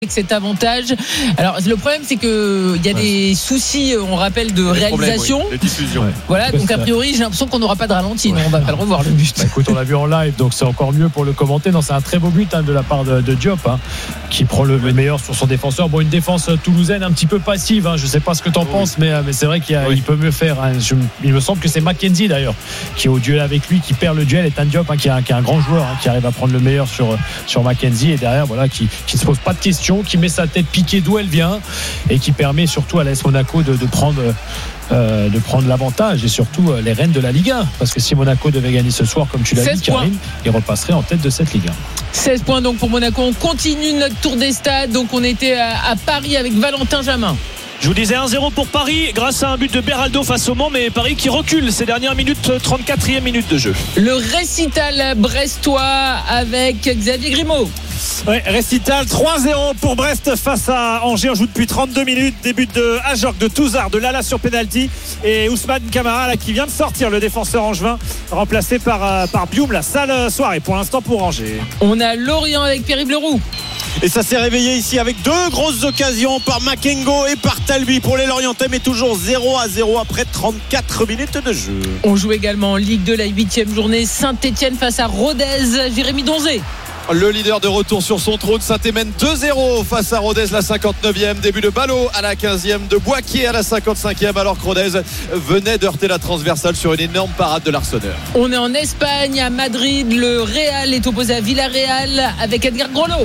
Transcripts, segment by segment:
avec cet avantage. Alors le problème c'est que il y a des soucis, on rappelle, de réalisation. Problèmes, de diffusion. Voilà, donc a priori j'ai l'impression qu'on n'aura pas de ralenti. Non, on va pas le revoir le but. Écoute, on l'a vu en live, donc c'est encore mieux pour le commenter. Non, c'est un très beau but de la part de Diop, qui prend le meilleur sur son défenseur. Bon, une défense toulousaine un petit peu passive. Je sais pas ce que t'en penses, mais c'est vrai qu'il peut mieux faire. Il me semble que c'est Mackenzie d'ailleurs qui est au duel avec lui, qui perd le duel, et Diop qui est un grand joueur, qui arrive à prendre le meilleur sur Mackenzie, et derrière qui ne se pose pas de questions, qui met sa tête piquée d'où elle vient, et qui permet surtout à l'AS Monaco de prendre l'avantage, et surtout les rênes de la Ligue 1, parce que si Monaco devait gagner ce soir, comme tu l'as dit, Karine, il repasserait en tête de cette Ligue 1. 16 points donc pour Monaco. On continue notre tour des stades. Donc on était à Paris avec Valentin Jamin. Je vous disais 1-0 pour Paris grâce à un but de Beraldo face au Mans, mais Paris qui recule ces dernières minutes, 34e minute de jeu. Le récital brestois avec Xavier Grimaud. Ouais, récital 3-0 pour Brest face à Angers. On joue depuis 32 minutes. Début de Ajorc, de Touzard, de Lala sur pénalty, et Ousmane Camara là, qui vient de sortir, le défenseur angevin, remplacé par Bioum. La sale soirée pour l'instant pour Angers. On a Lorient avec Pierre-Yves Leroux. Et ça s'est réveillé ici avec deux grosses occasions par Makengo et par Talbi pour les Lorientais, mais toujours 0-0 après 34 minutes de jeu. On joue également en Ligue 2, la 8e journée. Saint-Etienne face à Rodez. Jérémy Donzé. Le leader de retour sur son trône, Saint-Étienne 2-0 face à Rodez, la 59e. Début de Ballot à la 15e, de Boaquier à la 55e, alors que Rodez venait d'heurter la transversale sur une énorme parade de l'Arseneur. On est en Espagne, à Madrid. Le Real est opposé à Villarreal avec Edgar Grollo.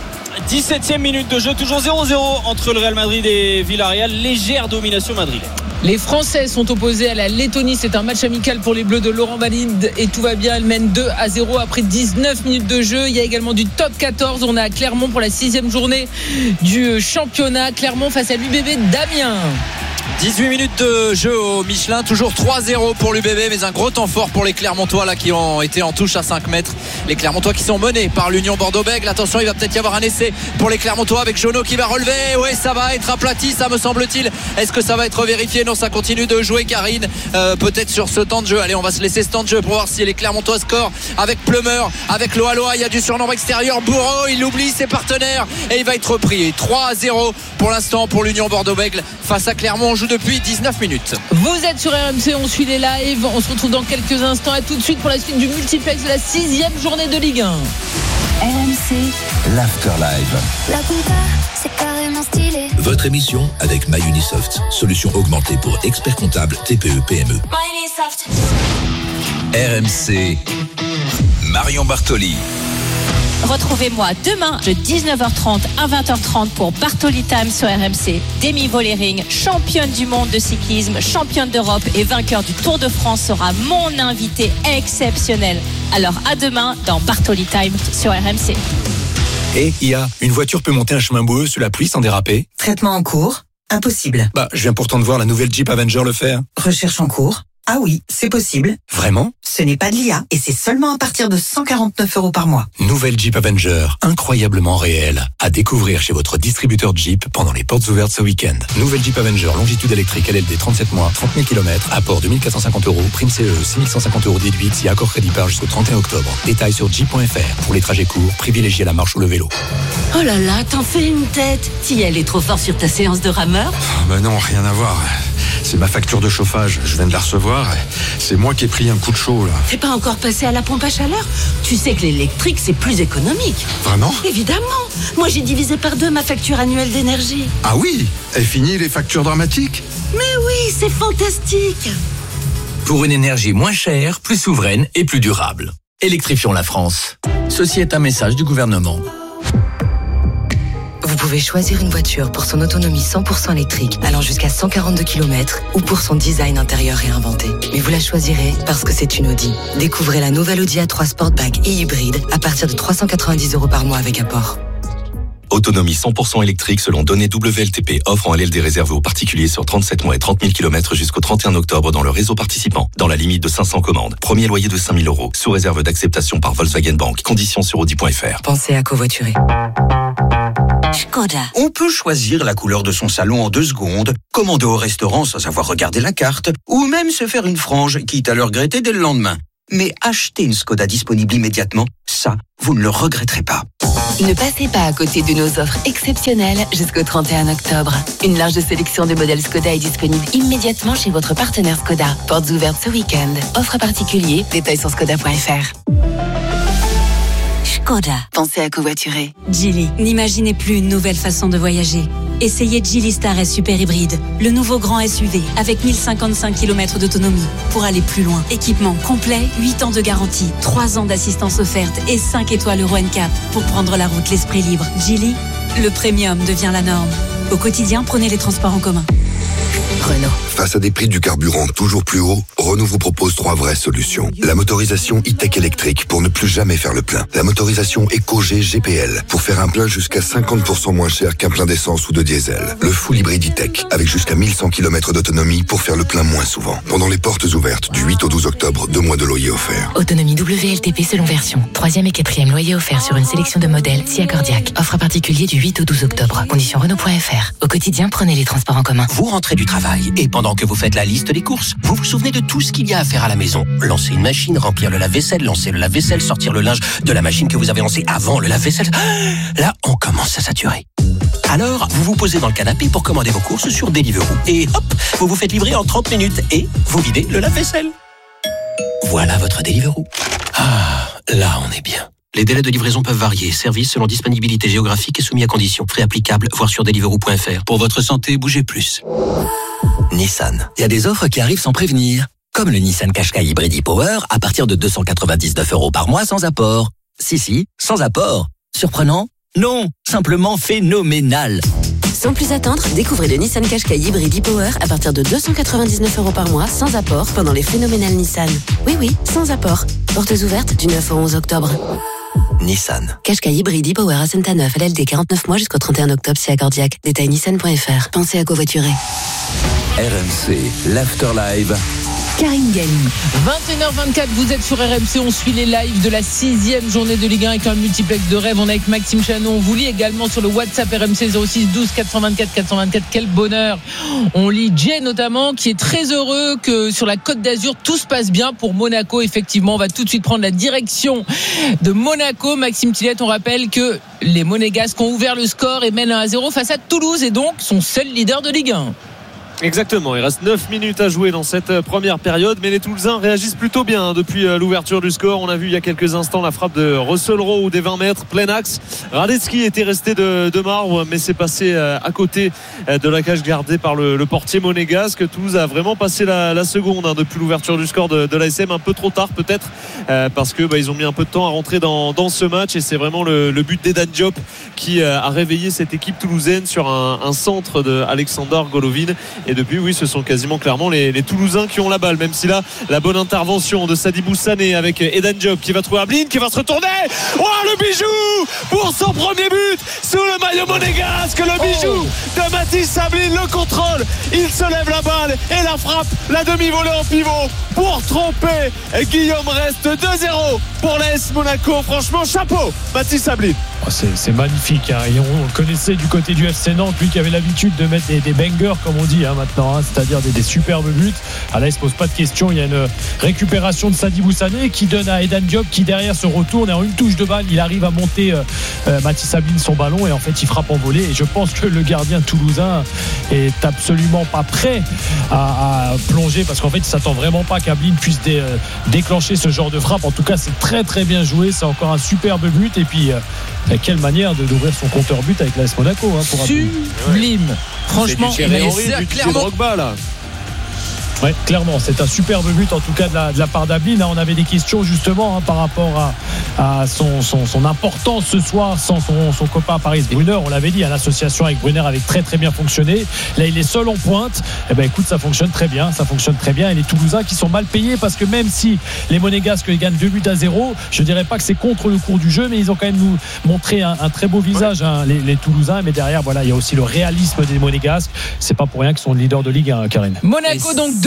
17e minute de jeu, toujours 0-0 entre le Real Madrid et Villarreal. Légère domination madrilène. Les Français sont opposés à la Lettonie. C'est un match amical pour les Bleus de Laurent Valide, et tout va bien. Elle mène 2-0 après 19 minutes de jeu. Il y a également du top 14. On a Clermont pour la 6e journée du championnat. Clermont face à l'UBB d'Amiens. 18 minutes de jeu au Michelin, toujours 3-0 pour l'UBB, mais un gros temps fort pour les Clermontois là, qui ont été en touche à 5 mètres. Les Clermontois qui sont menés par l'Union Bordeaux-Bègles. Attention, il va peut-être y avoir un essai pour les Clermontois avec Jono qui va relever. Oui, ça va être aplati, ça me semble-t-il. Est-ce que ça va être vérifié? Non, ça continue de jouer, Karine, peut-être sur ce temps de jeu. Allez, on va se laisser ce temps de jeu pour voir si les Clermontois scorent avec Plumeur, avec Loa. Il y a du surnombre extérieur. Bourreau, il oublie ses partenaires et il va être repris. 3-0 pour l'instant pour l'Union Bordeaux-Bègles face à Clermont. On joue depuis 19 minutes. Vous êtes sur RMC, on suit les lives. On se retrouve dans quelques instants. À tout de suite pour la suite du multiplex de la 6e journée de Ligue 1. RMC, l'Afterlive. la compta, c'est carrément stylé. Votre émission avec MyUnisoft, solution augmentée pour experts comptables TPE PME. MyUnisoft. RMC, Marion Bartoli. Retrouvez-moi demain de 19h30 à 20h30 pour Bartoli Time sur RMC. Demi Vollering, championne du monde de cyclisme, championne d'Europe et vainqueur du Tour de France, sera mon invité exceptionnel. Alors à demain dans Bartoli Time sur RMC. Et une voiture peut monter un chemin boueux sous la pluie sans déraper? Traitement en cours? Impossible. Je viens pourtant de voir la nouvelle Jeep Avenger le faire. Recherche en cours? Ah oui, c'est possible. Vraiment? Ce n'est pas de l'IA et c'est seulement à partir de 149 € par mois. Nouvelle Jeep Avenger, incroyablement réelle. À découvrir chez votre distributeur Jeep pendant les portes ouvertes ce week-end. Nouvelle Jeep Avenger, longitude électrique LLD 37 mois, 30 000 km, apport 2450 €, prime CE, 6150 € déduite si accord crédit par jusqu'au 31 octobre. Détails sur jeep.fr. Pour les trajets courts, privilégiez la marche ou le vélo. Oh là là, t'en fais une tête. T'y allais trop fort sur ta séance de rameur? Non, rien à voir. C'est ma facture de chauffage, je viens de la recevoir. C'est moi qui ai pris un coup de chaud là. T'es pas encore passé à la pompe à chaleur? Tu sais que l'électrique c'est plus économique. Vraiment? Évidemment. Moi j'ai divisé par 2 ma facture annuelle d'énergie. Ah oui? Et fini les factures dramatiques? Mais oui, c'est fantastique. Pour une énergie moins chère, plus souveraine et plus durable. Électrifions la France. Ceci est un message du gouvernement. Vous pouvez choisir une voiture pour son autonomie 100% électrique allant jusqu'à 142 km ou pour son design intérieur réinventé. Mais vous la choisirez parce que c'est une Audi. Découvrez la nouvelle Audi A3 Sportback et hybride à partir de 390 € par mois avec apport. Autonomie 100% électrique selon données WLTP. Offre en LLD réservée aux particuliers sur 37 mois et 30 000 km jusqu'au 31 octobre dans le réseau participant. Dans la limite de 500 commandes. Premier loyer de 5 000 €. Sous réserve d'acceptation par Volkswagen Bank. Conditions sur Audi.fr. Pensez à covoiturer. Škoda. On peut choisir la couleur de son salon en 2 secondes, commander au restaurant sans savoir regarder la carte, ou même se faire une frange, quitte à le regretter dès le lendemain. Mais acheter une Škoda disponible immédiatement, ça, vous ne le regretterez pas. Ne passez pas à côté de nos offres exceptionnelles jusqu'au 31 octobre. Une large sélection de modèles Skoda est disponible immédiatement chez votre partenaire Skoda. Portes ouvertes ce week-end. Offre particulier, détails sur skoda.fr. Skoda. Pensez à covoiturer. Geely. N'imaginez plus une nouvelle façon de voyager. Essayez Geely Star S Super Hybride, le nouveau grand SUV avec 1055 km d'autonomie pour aller plus loin. Équipement complet, 8 ans de garantie, 3 ans d'assistance offerte et 5 étoiles Euro NCAP pour prendre la route l'esprit libre. Geely, le premium devient la norme. Au quotidien, prenez les transports en commun. Renault. Face à des prix du carburant toujours plus hauts, Renault vous propose 3 vraies solutions. La motorisation e-tech électrique pour ne plus jamais faire le plein. La motorisation EcoG GPL pour faire un plein jusqu'à 50% moins cher qu'un plein d'essence ou de diesel. Le full hybride e-tech avec jusqu'à 1100 km d'autonomie pour faire le plein moins souvent. Pendant les portes ouvertes du 8 au 12 octobre, 2 mois de loyer offerts. Autonomie WLTP selon version. 3e et 4e loyer offert sur une sélection de modèles si accordiaque. Offre particulier du 8 au 12 octobre. Conditions Renault.fr. Au quotidien, prenez les transports en commun. Vous rentrez du travail et pendant que vous faites la liste des courses, vous vous souvenez de tout ce qu'il y a à faire à la maison. Lancer une machine, remplir le lave-vaisselle, lancer le lave-vaisselle, sortir le linge de la machine que vous avez lancée avant le lave-vaisselle. Là, on commence à saturer. Alors, vous vous posez dans le canapé pour commander vos courses sur Deliveroo. Et hop, vous vous faites livrer en 30 minutes et vous videz le lave-vaisselle. Voilà votre Deliveroo. Ah, là, on est bien. Les délais de livraison peuvent varier. Service selon disponibilité géographique et soumis à conditions. Frais applicables, voir sur deliveroo.fr. Pour votre santé, bougez plus. Nissan. Il y a des offres qui arrivent sans prévenir. Comme le Nissan Qashqai Hybrid e-Power à partir de 299 € par mois sans apport. Si, sans apport. Surprenant? Non, simplement phénoménal. Sans plus attendre, découvrez le Nissan Qashqai Hybrid e-Power à partir de 299 € par mois sans apport pendant les phénoménales Nissan. Oui, sans apport. Portes ouvertes du 9 au 11 octobre. Nissan. Qashqai Hybrid e-Power à Saint-Neuf, LLD 49 mois jusqu'au 31 octobre si accordiaque. Détail nissan.fr. Pensez à covoiturer. RMC, l'Afterlive. Karine Galli. 21h24, vous êtes sur RMC, on suit les lives de la 6e journée de Ligue 1 avec un multiplex de rêve. On est avec Maxime Chanon, on vous lit également sur le WhatsApp RMC 06 12 424 424. Quel bonheur. On lit Jay notamment qui est très heureux que sur la Côte d'Azur tout se passe bien pour Monaco. Effectivement, on va tout de suite prendre la direction de Monaco. Maxime Tillette, on rappelle que les Monégasques ont ouvert le score et mènent 1-0 face à Toulouse et donc son seul leader de Ligue 1. Exactement, il reste 9 minutes à jouer dans cette première période, mais les Toulousains réagissent plutôt bien depuis l'ouverture du score. On a vu il y a quelques instants la frappe de Russell Rowe des 20 mètres, plein axe. Radetzky était resté de marbre, mais c'est passé à côté de la cage gardée par le portier monégasque. Toulouse a vraiment passé la seconde depuis l'ouverture du score de l'ASM, un peu trop tard peut-être, parce que ils ont mis un peu de temps à rentrer dans ce match, et c'est vraiment le but d'Edan Diop qui a réveillé cette équipe toulousaine sur un centre de Alexander Golovin. Et depuis, oui, ce sont quasiment clairement les Toulousains qui ont la balle, même si là, la bonne intervention de Sadibou Sané avec Edan Diop qui va trouver Ablin, qui va se retourner. Oh, le bijou pour son premier but sous le maillot monégasque, le bijou de Mathis Ablin, le contrôle, il se lève la balle et la frappe, la demi-volée en pivot pour tromper Guillaume Reste. 2-0 pour l'AS Monaco. Franchement, chapeau Mathis Ablin. C'est magnifique, hein. Et on le connaissait du côté du FC Nantes, lui qui avait l'habitude de mettre des bangers comme on dit maintenant, hein, c'est-à-dire des superbes buts. Là il se pose pas de question, il y a une récupération de Sadibou Sané qui donne à Edan Diop qui derrière se retourne et en une touche de balle il arrive à monter Mathis Ablin son ballon et en fait il frappe en volée, et je pense que le gardien toulousain est absolument pas prêt à plonger, parce qu'en fait il s'attend vraiment pas qu'Ablin puisse déclencher ce genre de frappe. En tout cas c'est très très bien joué, c'est encore un superbe but, et puis quelle manière d'ouvrir son compteur but avec l'AS Monaco, hein, pour sublime. Franchement, c'est clairement Drogba là. Ouais, clairement, c'est un superbe but en tout cas de la part d'Ablin. On avait des questions justement par rapport à son importance ce soir sans son copain Paris Brunner. On l'avait dit, l'association avec Brunner avait très très bien fonctionné. Là, il est seul en pointe. Écoute, ça fonctionne très bien. Et les Toulousains qui sont mal payés, parce que même si les Monégasques gagnent 2-0, je dirais pas que c'est contre le cours du jeu, mais ils ont quand même nous montré un très beau visage, hein, les Toulousains. Mais derrière, voilà, il y a aussi le réalisme des Monégasques. C'est pas pour rien qu'ils sont leaders de Ligue 1, Karine. Monaco donc 2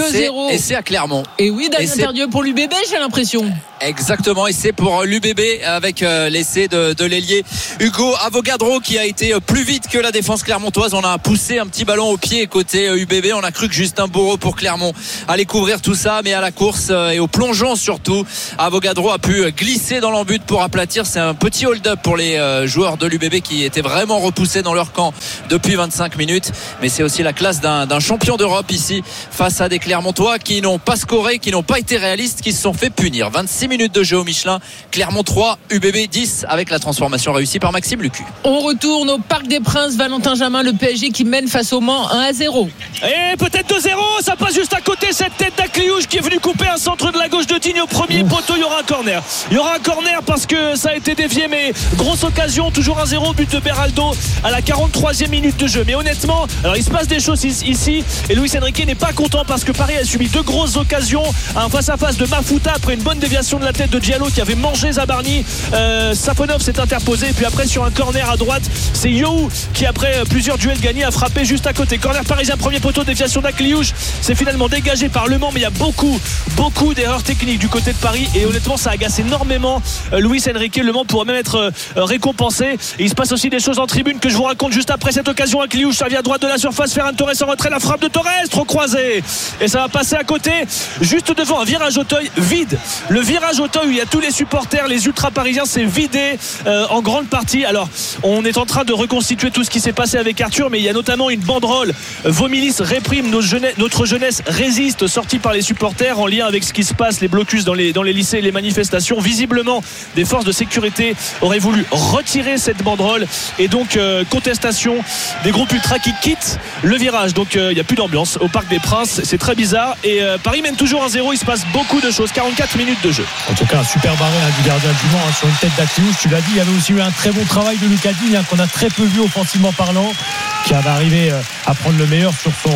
2-0. Et c'est à Clermont. Et oui, Damien Tardieu pour l'UBB, j'ai l'impression. Exactement, et c'est pour l'UBB avec l'essai de l'ailier Hugo Avogadro qui a été plus vite que la défense clermontoise. On a poussé un petit ballon au pied côté UBB. On a cru que Justin Bourreau pour Clermont allait couvrir tout ça, mais à la course et au plongeon surtout, Avogadro a pu glisser dans l'embut pour aplatir. C'est un petit hold-up pour les joueurs de l'UBB qui étaient vraiment repoussés dans leur camp depuis 25 minutes. Mais c'est aussi la classe d'un champion d'Europe ici face à des Clermontois qui n'ont pas scoré, qui n'ont pas été réalistes, qui se sont fait punir. 26 minutes de jeu au Michelin, Clermont 3, UBB 10 avec la transformation réussie par Maxime Lucu. On retourne au Parc des Princes, Valentin Jamin, le PSG qui mène face au Mans 1-0. Et peut-être 2-0, ça passe juste à côté, cette tête d'Akliouche qui est venu couper un centre de la gauche de Digne au premier poteau. Il y aura un corner. Il y aura un corner parce que ça a été dévié, mais grosse occasion, toujours 1-0, but de Beraldo à la 43e minute de jeu. Mais honnêtement, alors il se passe des choses ici et Luis Enrique n'est pas content parce que Paris a subi 2 grosses occasions, un face-à-face de Mafuta après une bonne déviation de la tête de Diallo qui avait mangé Zabarni. Safonov s'est interposé et puis après sur un corner à droite, c'est You qui après plusieurs duels gagnés a frappé juste à côté. Corner parisien, premier poteau, déviation d'Akliouche. C'est finalement dégagé par Le Mans, mais il y a beaucoup d'erreurs techniques du côté de Paris et honnêtement ça agace énormément Luis Enrique. Le Mans pourrait même être récompensé. Et il se passe aussi des choses en tribune que je vous raconte juste après cette occasion. Akliouche, ça vient à droite de la surface, Ferran Torres en retrait, la frappe de Torres, trop croisé et ça va passer à côté, juste devant un virage Auteuil vide. Le virage Auteuil où il y a tous les supporters, les ultra parisiens, c'est vidé en grande partie. Alors on est en train de reconstituer tout ce qui s'est passé avec Arthur, mais il y a notamment une banderole Vomilis réprime, notre jeunesse résiste, sortie par les supporters en lien avec ce qui se passe, les blocus dans les lycées et les manifestations. Visiblement des forces de sécurité auraient voulu retirer cette banderole et donc contestation des groupes ultra qui quittent le virage. Donc il n'y a plus d'ambiance au Parc des Princes, c'est très bizarre et Paris mène toujours 1-0. Il se passe beaucoup de choses, 44 minutes de jeu. En tout cas un super barré du gardien du Mans sur une tête d'Akliouche, tu l'as dit. Il y avait aussi eu un très bon travail de Lucas Digne qu'on a très peu vu offensivement parlant, qui avait arrivé à prendre le meilleur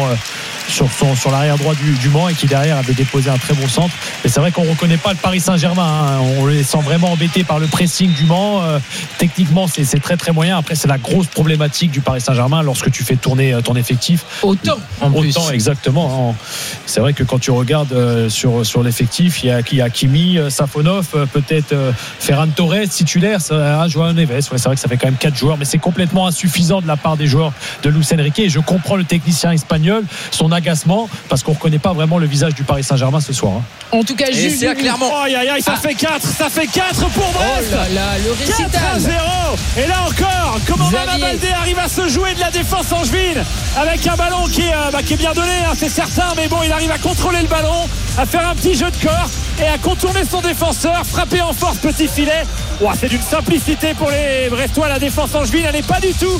sur l'arrière droit du Mans et qui derrière avait déposé un très bon centre. Mais c'est vrai qu'on ne reconnaît pas le Paris Saint-Germain, on les sent vraiment embêtés par le pressing du Mans. Techniquement c'est très très moyen. Après c'est la grosse problématique du Paris Saint-Germain lorsque tu fais tourner ton effectif autant exactement. C'est vrai que quand tu regardes sur l'effectif, il y a Hakimi, Safonov, peut-être Ferran Torres titulaire, João Neves. C'est vrai que ça fait quand même 4 joueurs, mais c'est complètement insuffisant de la part des joueurs de Luis Enrique et je comprends le technicien espagnol, son agacement, parce qu'on ne reconnaît pas vraiment le visage du Paris Saint-Germain ce soir. En tout cas, et c'est à Clermont. Ça fait 4 pour Brest. Oh là là, le récital. 4-0. Et là encore, comment Mama Baldé arrive à se jouer de la défense angevine avec un ballon qui est bien donné, c'est certain, mais bon, il arrive à contrôler le ballon, à faire un petit jeu de corps et à contourner son défenseur, frapper en force, petit filet. C'est d'une simplicité pour les Brestois. La défense angevine, elle n'est pas du tout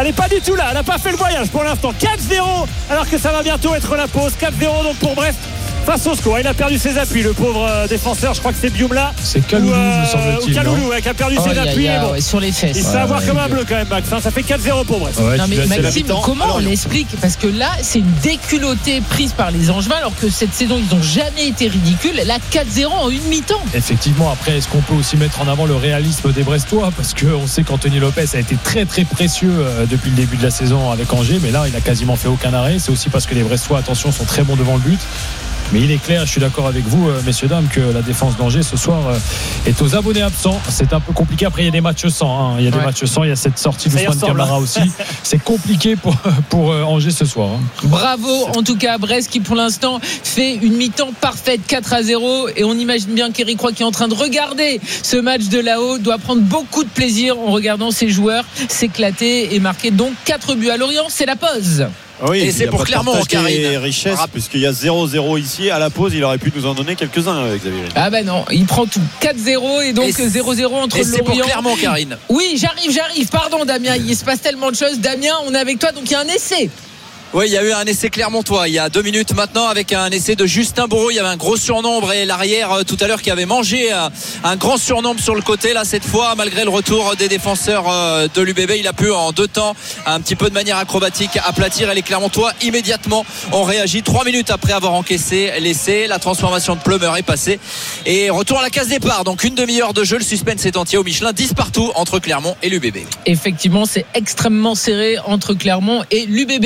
là, elle n'a pas fait le voyage pour l'instant. 4-0 alors que ça va bientôt être la pause. 4-0 donc pour Brest face au score. Il a perdu ses appuis, le pauvre défenseur. Je crois que c'est Bioumla. C'est Kaloulou, me semble-t-il. Kaloulou qui a perdu ses appuis. Bon, sur les fesses. Il se fait avoir comme un bleu quand même, Max. Ça fait 4-0 pour Brest. Non mais Maxime, comment on l'explique? Parce que là, c'est une déculottée prise par les Angevins alors que cette saison, ils n'ont jamais été ridicules. Là, 4-0 en une mi-temps. Effectivement, après, est-ce qu'on peut aussi mettre en avant le réalisme des Brestois? Parce qu'on sait qu'Anthony Lopez a été très très précieux depuis le début de la saison avec Angers, mais là, il a quasiment fait aucun arrêt. C'est aussi parce que les Brestois, attention, sont très bons devant le but. Mais il est clair, je suis d'accord avec vous, messieurs, dames, que la défense d'Angers ce soir est aux abonnés absents. C'est un peu compliqué. Après, il y a des matchs sans. Il y a des matchs sans. Il y a cette sortie d'Ousmane Camara aussi. C'est compliqué pour Angers ce soir. Bravo, en tout cas, à Brest qui, pour l'instant, fait une mi-temps parfaite, 4-0. Et on imagine bien qu'Éric Roy, qui est en train de regarder ce match de là-haut, doit prendre beaucoup de plaisir en regardant ses joueurs s'éclater et marquer donc 4 buts à Lorient. C'est la pause. Oui, et c'est pour Clermont, Karine. Richesse, puisqu'il y a 0-0 ici. À la pause, il aurait pu nous en donner quelques-uns, Xavier. Ah ben non, il prend tout. 4-0 et donc 0-0 entre Lorient. Et c'est pour Clermont, Karine. Oui, j'arrive. Pardon, Damien. Il se passe tellement de choses. Damien, on est avec toi, donc il y a un essai. Oui, il y a eu un essai clermontois il y a 2 minutes maintenant avec un essai de Justin Bourreau. Il y avait un gros surnombre et l'arrière tout à l'heure qui avait mangé un grand surnombre sur le côté. Là, cette fois, malgré le retour des défenseurs de l'UBB, il a pu en 2 temps, un petit peu de manière acrobatique, aplatir. Et les Clermontois immédiatement ont réagi 3 minutes après avoir encaissé l'essai. La transformation de Plumeur est passée et retour à la case départ. Donc une demi-heure de jeu, le suspense est entier au Michelin, 10 partout entre Clermont et l'UBB. Effectivement, c'est extrêmement serré entre Clermont et l'UBB. On retourne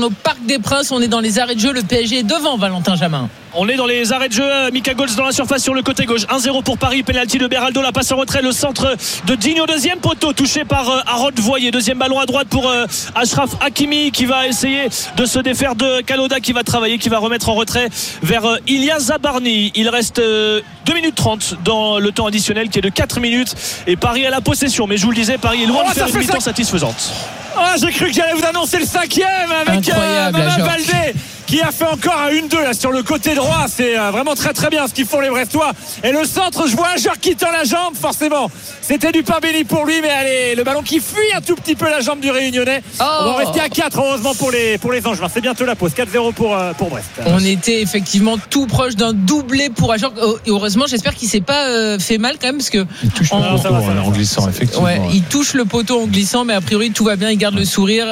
au Parc des Princes. On est dans les arrêts de jeu. Le PSG est devant, Valentin Jamin. On est dans les arrêts de jeu. Mika Goltz dans la surface sur le côté gauche. 1-0 pour Paris. Penalty de Beraldo. La passe en retrait. Le centre de Digno. Deuxième poteau touché par Harold Voyer. Deuxième ballon à droite pour Achraf Hakimi qui va essayer de se défaire de Kaloda, qui va travailler, qui va remettre en retrait vers Ilya Zabarny. Il reste 2 minutes 30 dans le temps additionnel qui est de 4 minutes. Et Paris a la possession. Mais je vous le disais, Paris est loin de faire une mi-temps satisfaisante. J'ai cru que j'allais vous annoncer le 5e avec Mama Baldé qui a fait encore un 1-2 là sur le côté droit. C'est vraiment très très bien ce qu'ils font les Brestois. Et le centre, je vois un joueur qui tend la jambe, forcément c'était du pain béni pour lui, mais allez, le ballon qui fuit un tout petit peu la jambe du Réunionnais. On va rester à 4 heureusement pour les Angevins. C'est bientôt la pause. 4-0 pour Brest. On était effectivement tout proche d'un doublé pour Ajorc. Et heureusement, j'espère qu'il s'est pas fait mal quand même, parce que il touche le poteau en glissant, effectivement. Ouais, il touche le poteau en glissant, mais a priori tout va bien, il garde le sourire.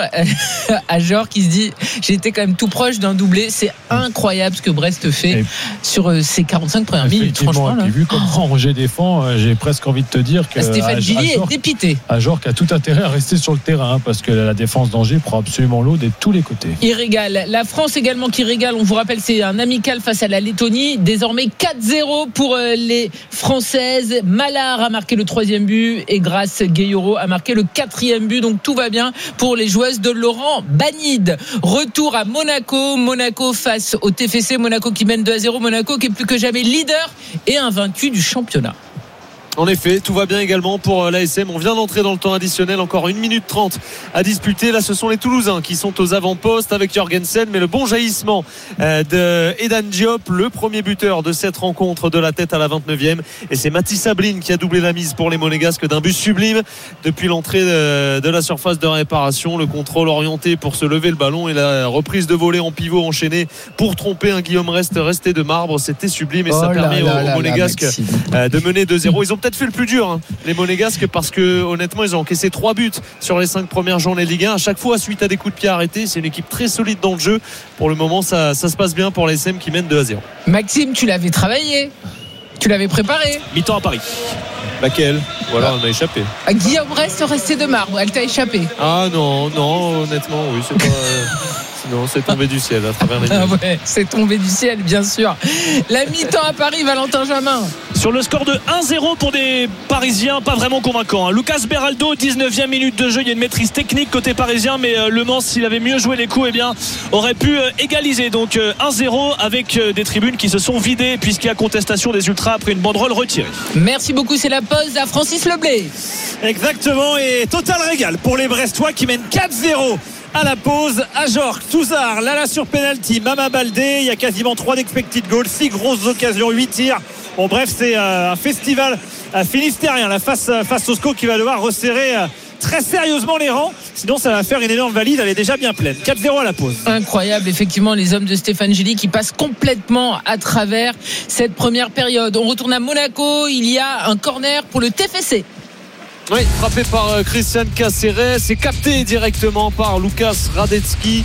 Ajorc qui se dit j'étais quand même tout proche d'un doublé. C'est incroyable ce que Brest fait sur ces 45 premières minutes, franchement. Et vu comment Angers défend, j'ai presque envie de te dire que Stéphane Gilly est dépité. Ajorc a tout intérêt à rester sur le terrain, parce que la défense d'Angers prend absolument l'eau de tous les côtés. Il régale. La France également qui régale. On vous rappelle, c'est un amical face à la Lettonie. Désormais 4-0 pour les Françaises. Mallard a marqué le 3e but et Grace Gueyoro a marqué le 4e but. Donc tout va bien pour les joueuses de Laurent Banide. Retour à Monaco. Monaco face au TFC. Monaco qui mène 2-0. Monaco qui est plus que jamais leader et invaincu du championnat. En effet, tout va bien également pour l'ASM. On vient d'entrer dans le temps additionnel, encore 1 minute 30 à disputer. Là, ce sont les Toulousains qui sont aux avant-postes avec Jorgensen, mais le bon jaillissement de Edan Diop, le premier buteur de cette rencontre, de la tête à la 29e. Et c'est Mathis Sabline qui a doublé la mise pour les Monégasques d'un but sublime depuis l'entrée de la surface de réparation. Le contrôle orienté pour se lever le ballon et la reprise de volée en pivot enchaîné pour tromper un Guillaume resté de marbre. C'était sublime et ça permet aux Monégasques de mener 2-0. Ils ont peut-être fait le plus dur, les Monégasques, parce que honnêtement ils ont encaissé 3 buts sur les 5 premières journées de Ligue 1 à chaque fois suite à des coups de pied arrêtés. C'est une équipe très solide dans le jeu. Pour le moment ça se passe bien pour l'ASM qui mène 2-0. Maxime, tu l'avais travaillé, tu l'avais préparé. Mi-temps à Paris. Laquelle? Voilà, on a échappé. Guillaume reste resté de marbre, elle t'a échappé. Ah non, honnêtement oui, c'est pas non, c'est tombé du ciel à travers les nuages. Ouais, c'est tombé du ciel, bien sûr. La mi-temps à Paris, Valentin Jamin. Sur le score de 1-0 pour des Parisiens, pas vraiment convaincant. Lucas Beraldo, 19e minute de jeu. Il y a une maîtrise technique côté parisien, mais Le Mans, s'il avait mieux joué les coups, aurait pu égaliser. Donc 1-0 avec des tribunes qui se sont vidées puisqu'il y a contestation des ultras après une banderole retirée. Merci beaucoup, c'est la pause à Francis Leblé. Exactement, et total régal pour les Brestois qui mènent 4-0 à la pause. Ajorc, Touzard, Lala sur penalty, Mama Baldé. Il y a quasiment 3 d'expected goals, 6 grosses occasions, 8 tirs. Bon, bref, c'est un festival finistérien là, face au SCO qui va devoir resserrer très sérieusement les rangs, sinon ça va faire une énorme valise. Elle est déjà bien pleine. 4-0 à la pause. Incroyable, effectivement, les hommes de Stéphane Gilly qui passent complètement à travers cette première période. On retourne à Monaco. Il y a un corner pour le TFC. Oui, frappé par Christian Caceres, c'est capté directement par Lucas Radetzky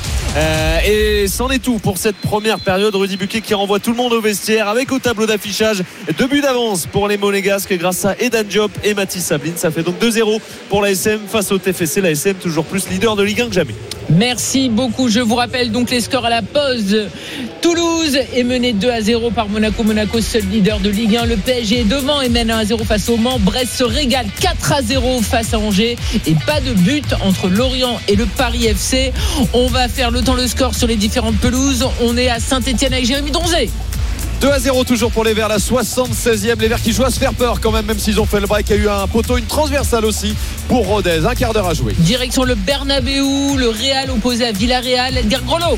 et c'en est tout pour cette première période. Rudy Buquet qui renvoie tout le monde au vestiaire avec au tableau d'affichage 2 buts d'avance pour les Monégasques grâce à Edan Diop et Mathis Sabline. Ça fait donc 2-0 pour l'ASM face au TFC. L'ASM toujours plus leader de Ligue 1 que jamais. Merci beaucoup. Je vous rappelle donc les scores à la pause. Toulouse est mené 2-0 par Monaco. Monaco seul leader de Ligue 1. Le PSG est devant et mène 1-0 face au Mans. Brest se régale 4-0 face à Angers et pas de but entre Lorient et le Paris FC. On va faire le score sur les différentes pelouses. On est à Saint-Etienne avec Jérémy Donzé. 2-0 toujours pour les Verts, la 76e. Les Verts qui jouent à se faire peur quand même s'ils ont fait le break. Il y a eu un poteau, une transversale aussi pour Rodez. Un quart d'heure à jouer. Direction le Bernabéu, le Real opposé à Villarreal. Edgar Grelot.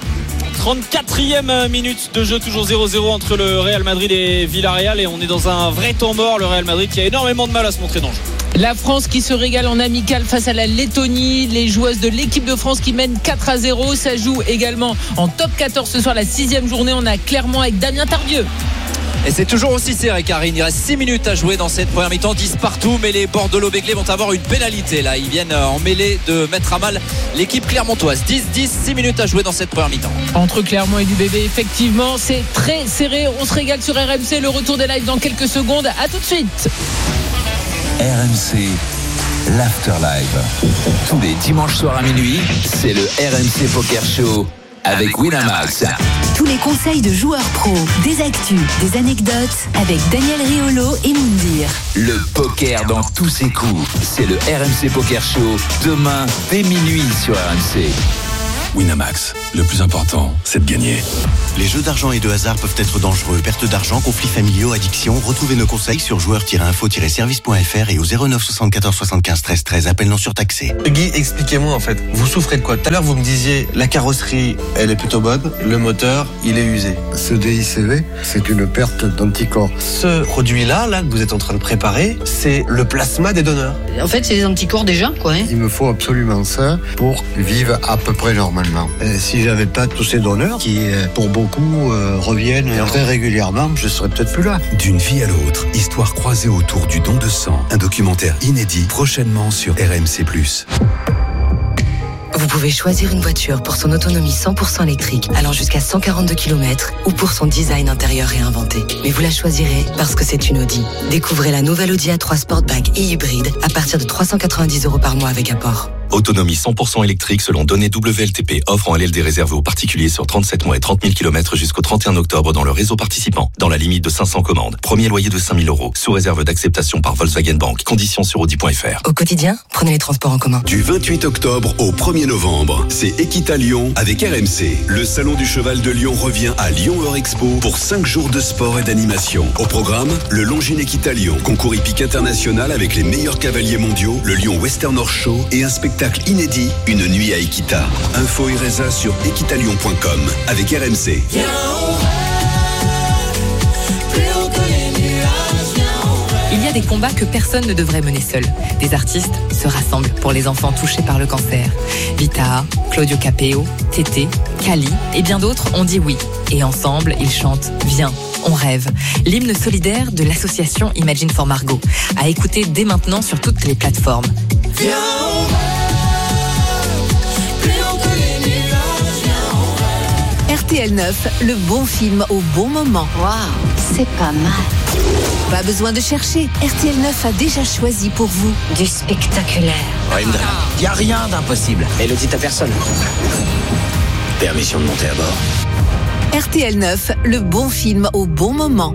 34e minute de jeu, toujours 0-0 entre le Real Madrid et Villarreal, et on est dans un vrai temps mort. Le Real Madrid qui a énormément de mal à se montrer dans le jeu. La France qui se régale en amical face à la Lettonie. Les joueuses de l'équipe de France qui mènent 4-0. Ça joue également en top 14 ce soir, la 6e journée. On a Clermont avec Damien Tardieu. Et c'est toujours aussi serré, Karine. Il reste 6 minutes à jouer dans cette première mi-temps, 10 partout, mais les Bordelot-Béglé vont avoir une pénalité là. Ils viennent en mêlée de mettre à mal l'équipe clermontoise. 10-10, 6 minutes à jouer dans cette première mi-temps. Entre Clermont et du bébé, effectivement, c'est très serré. On se régale sur RMC. Le retour des lives dans quelques secondes. À tout de suite. RMC, l'Afterlife. Tous les dimanches soirs à minuit, c'est le RMC Poker Show avec Winamax. Tous les conseils de joueurs pros, des actus, des anecdotes avec Daniel Riolo et Moundir. Le poker dans tous ses coups, c'est le RMC Poker Show demain dès minuit sur RMC. Winamax, le plus important, c'est de gagner. Les jeux d'argent et de hasard peuvent être dangereux. Perte d'argent, conflits familiaux, addiction. Retrouvez nos conseils sur joueurs-info-service.fr et au 09 74 75 13 13. Appel non surtaxé. Guy, expliquez-moi en fait. Vous souffrez de quoi? Tout à l'heure, vous me disiez la carrosserie, elle est plutôt bonne. Le moteur, il est usé. Ce DICV, c'est une perte d'anticorps. Ce produit-là, que vous êtes en train de préparer, c'est le plasma des donneurs. En fait, c'est des anticorps déjà, quoi. Hein. Il me faut absolument ça pour vivre à peu près normalement. Si j'avais pas tous ces donneurs qui, pour beaucoup, reviennent très régulièrement, je serais peut-être plus là. D'une vie à l'autre, histoire croisée autour du don de sang. Un documentaire inédit prochainement sur RMC+. Vous pouvez choisir une voiture pour son autonomie 100% électrique allant jusqu'à 142 km ou pour son design intérieur réinventé. Mais vous la choisirez parce que c'est une Audi. Découvrez la nouvelle Audi A3 Sportback et hybride à partir de 390 € par mois avec apport. Autonomie 100% électrique selon données WLTP. Offre en LLD réservée aux particuliers sur 37 mois et 30 000 km jusqu'au 31 octobre dans le réseau participant. Dans la limite de 500 commandes. Premier loyer de 5 000 €. Sous réserve d'acceptation par Volkswagen Bank. Conditions sur Audi.fr. Au quotidien, prenez les transports en commun. Du 28 octobre au 1er novembre, c'est Equita Lyon avec RMC. Le salon du cheval de Lyon revient à Lyon Eurexpo pour 5 jours de sport et d'animation. Au programme, le Longines Equita Lyon, concours hippique international avec les meilleurs cavaliers mondiaux, le Lyon Western Horse Show et un spectacle inédit, une nuit à Equita. Info et résa sur equitalion.com avec RMC. Il y a des combats que personne ne devrait mener seul. Des artistes se rassemblent pour les enfants touchés par le cancer. Vita, Claudio Capeo, Tété, Kali et bien d'autres ont dit oui. Et ensemble, ils chantent « Viens, on rêve ». L'hymne solidaire de l'association Imagine for Margot. À écouter dès maintenant sur toutes les plateformes. Viens, on rêve. RTL 9, le bon film au bon moment. Waouh, c'est pas mal. Pas besoin de chercher, RTL 9 a déjà choisi pour vous du spectaculaire. Il n'y a rien d'impossible. Et le dit à personne. Permission de monter à bord. RTL 9, le bon film au bon moment.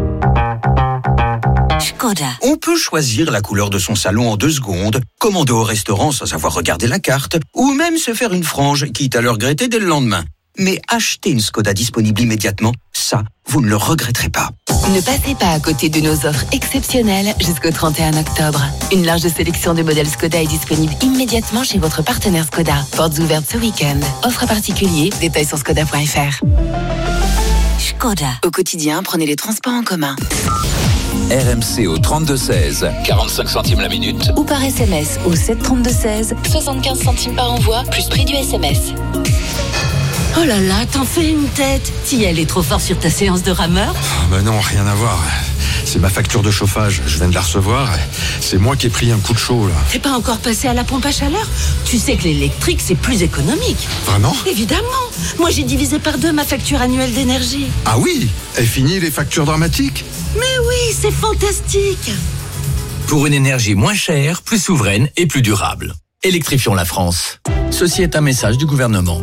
Škoda. On peut choisir la couleur de son salon en 2 secondes, commander au restaurant sans savoir regarder la carte, ou même se faire une frange, quitte à le regretter dès le lendemain. Mais acheter une Škoda disponible immédiatement, ça, vous ne le regretterez pas. Ne passez pas à côté de nos offres exceptionnelles jusqu'au 31 octobre. Une large sélection de modèles Škoda est disponible immédiatement chez votre partenaire Škoda. Portes ouvertes ce week-end. Offre particulier, détails sur škoda.fr. Škoda. Au quotidien, prenez les transports en commun. RMC au 32-16, 45 centimes la minute. Ou par SMS au 732-16, 75 centimes par envoi, plus prix du SMS. Oh là là, t'en fais une tête. Si elle est trop fort sur ta séance de rameur. Ben non, rien à voir. C'est ma facture de chauffage, je viens de la recevoir. C'est moi qui ai pris un coup de chaud là. T'es pas encore passé à la pompe à chaleur? Tu sais que l'électrique c'est plus économique. Vraiment? Évidemment. Moi j'ai divisé par 2 ma facture annuelle d'énergie. Ah oui? Et fini les factures dramatiques? Mais oui, c'est fantastique. Pour une énergie moins chère, plus souveraine et plus durable. Électrifions la France. Ceci est un message du gouvernement.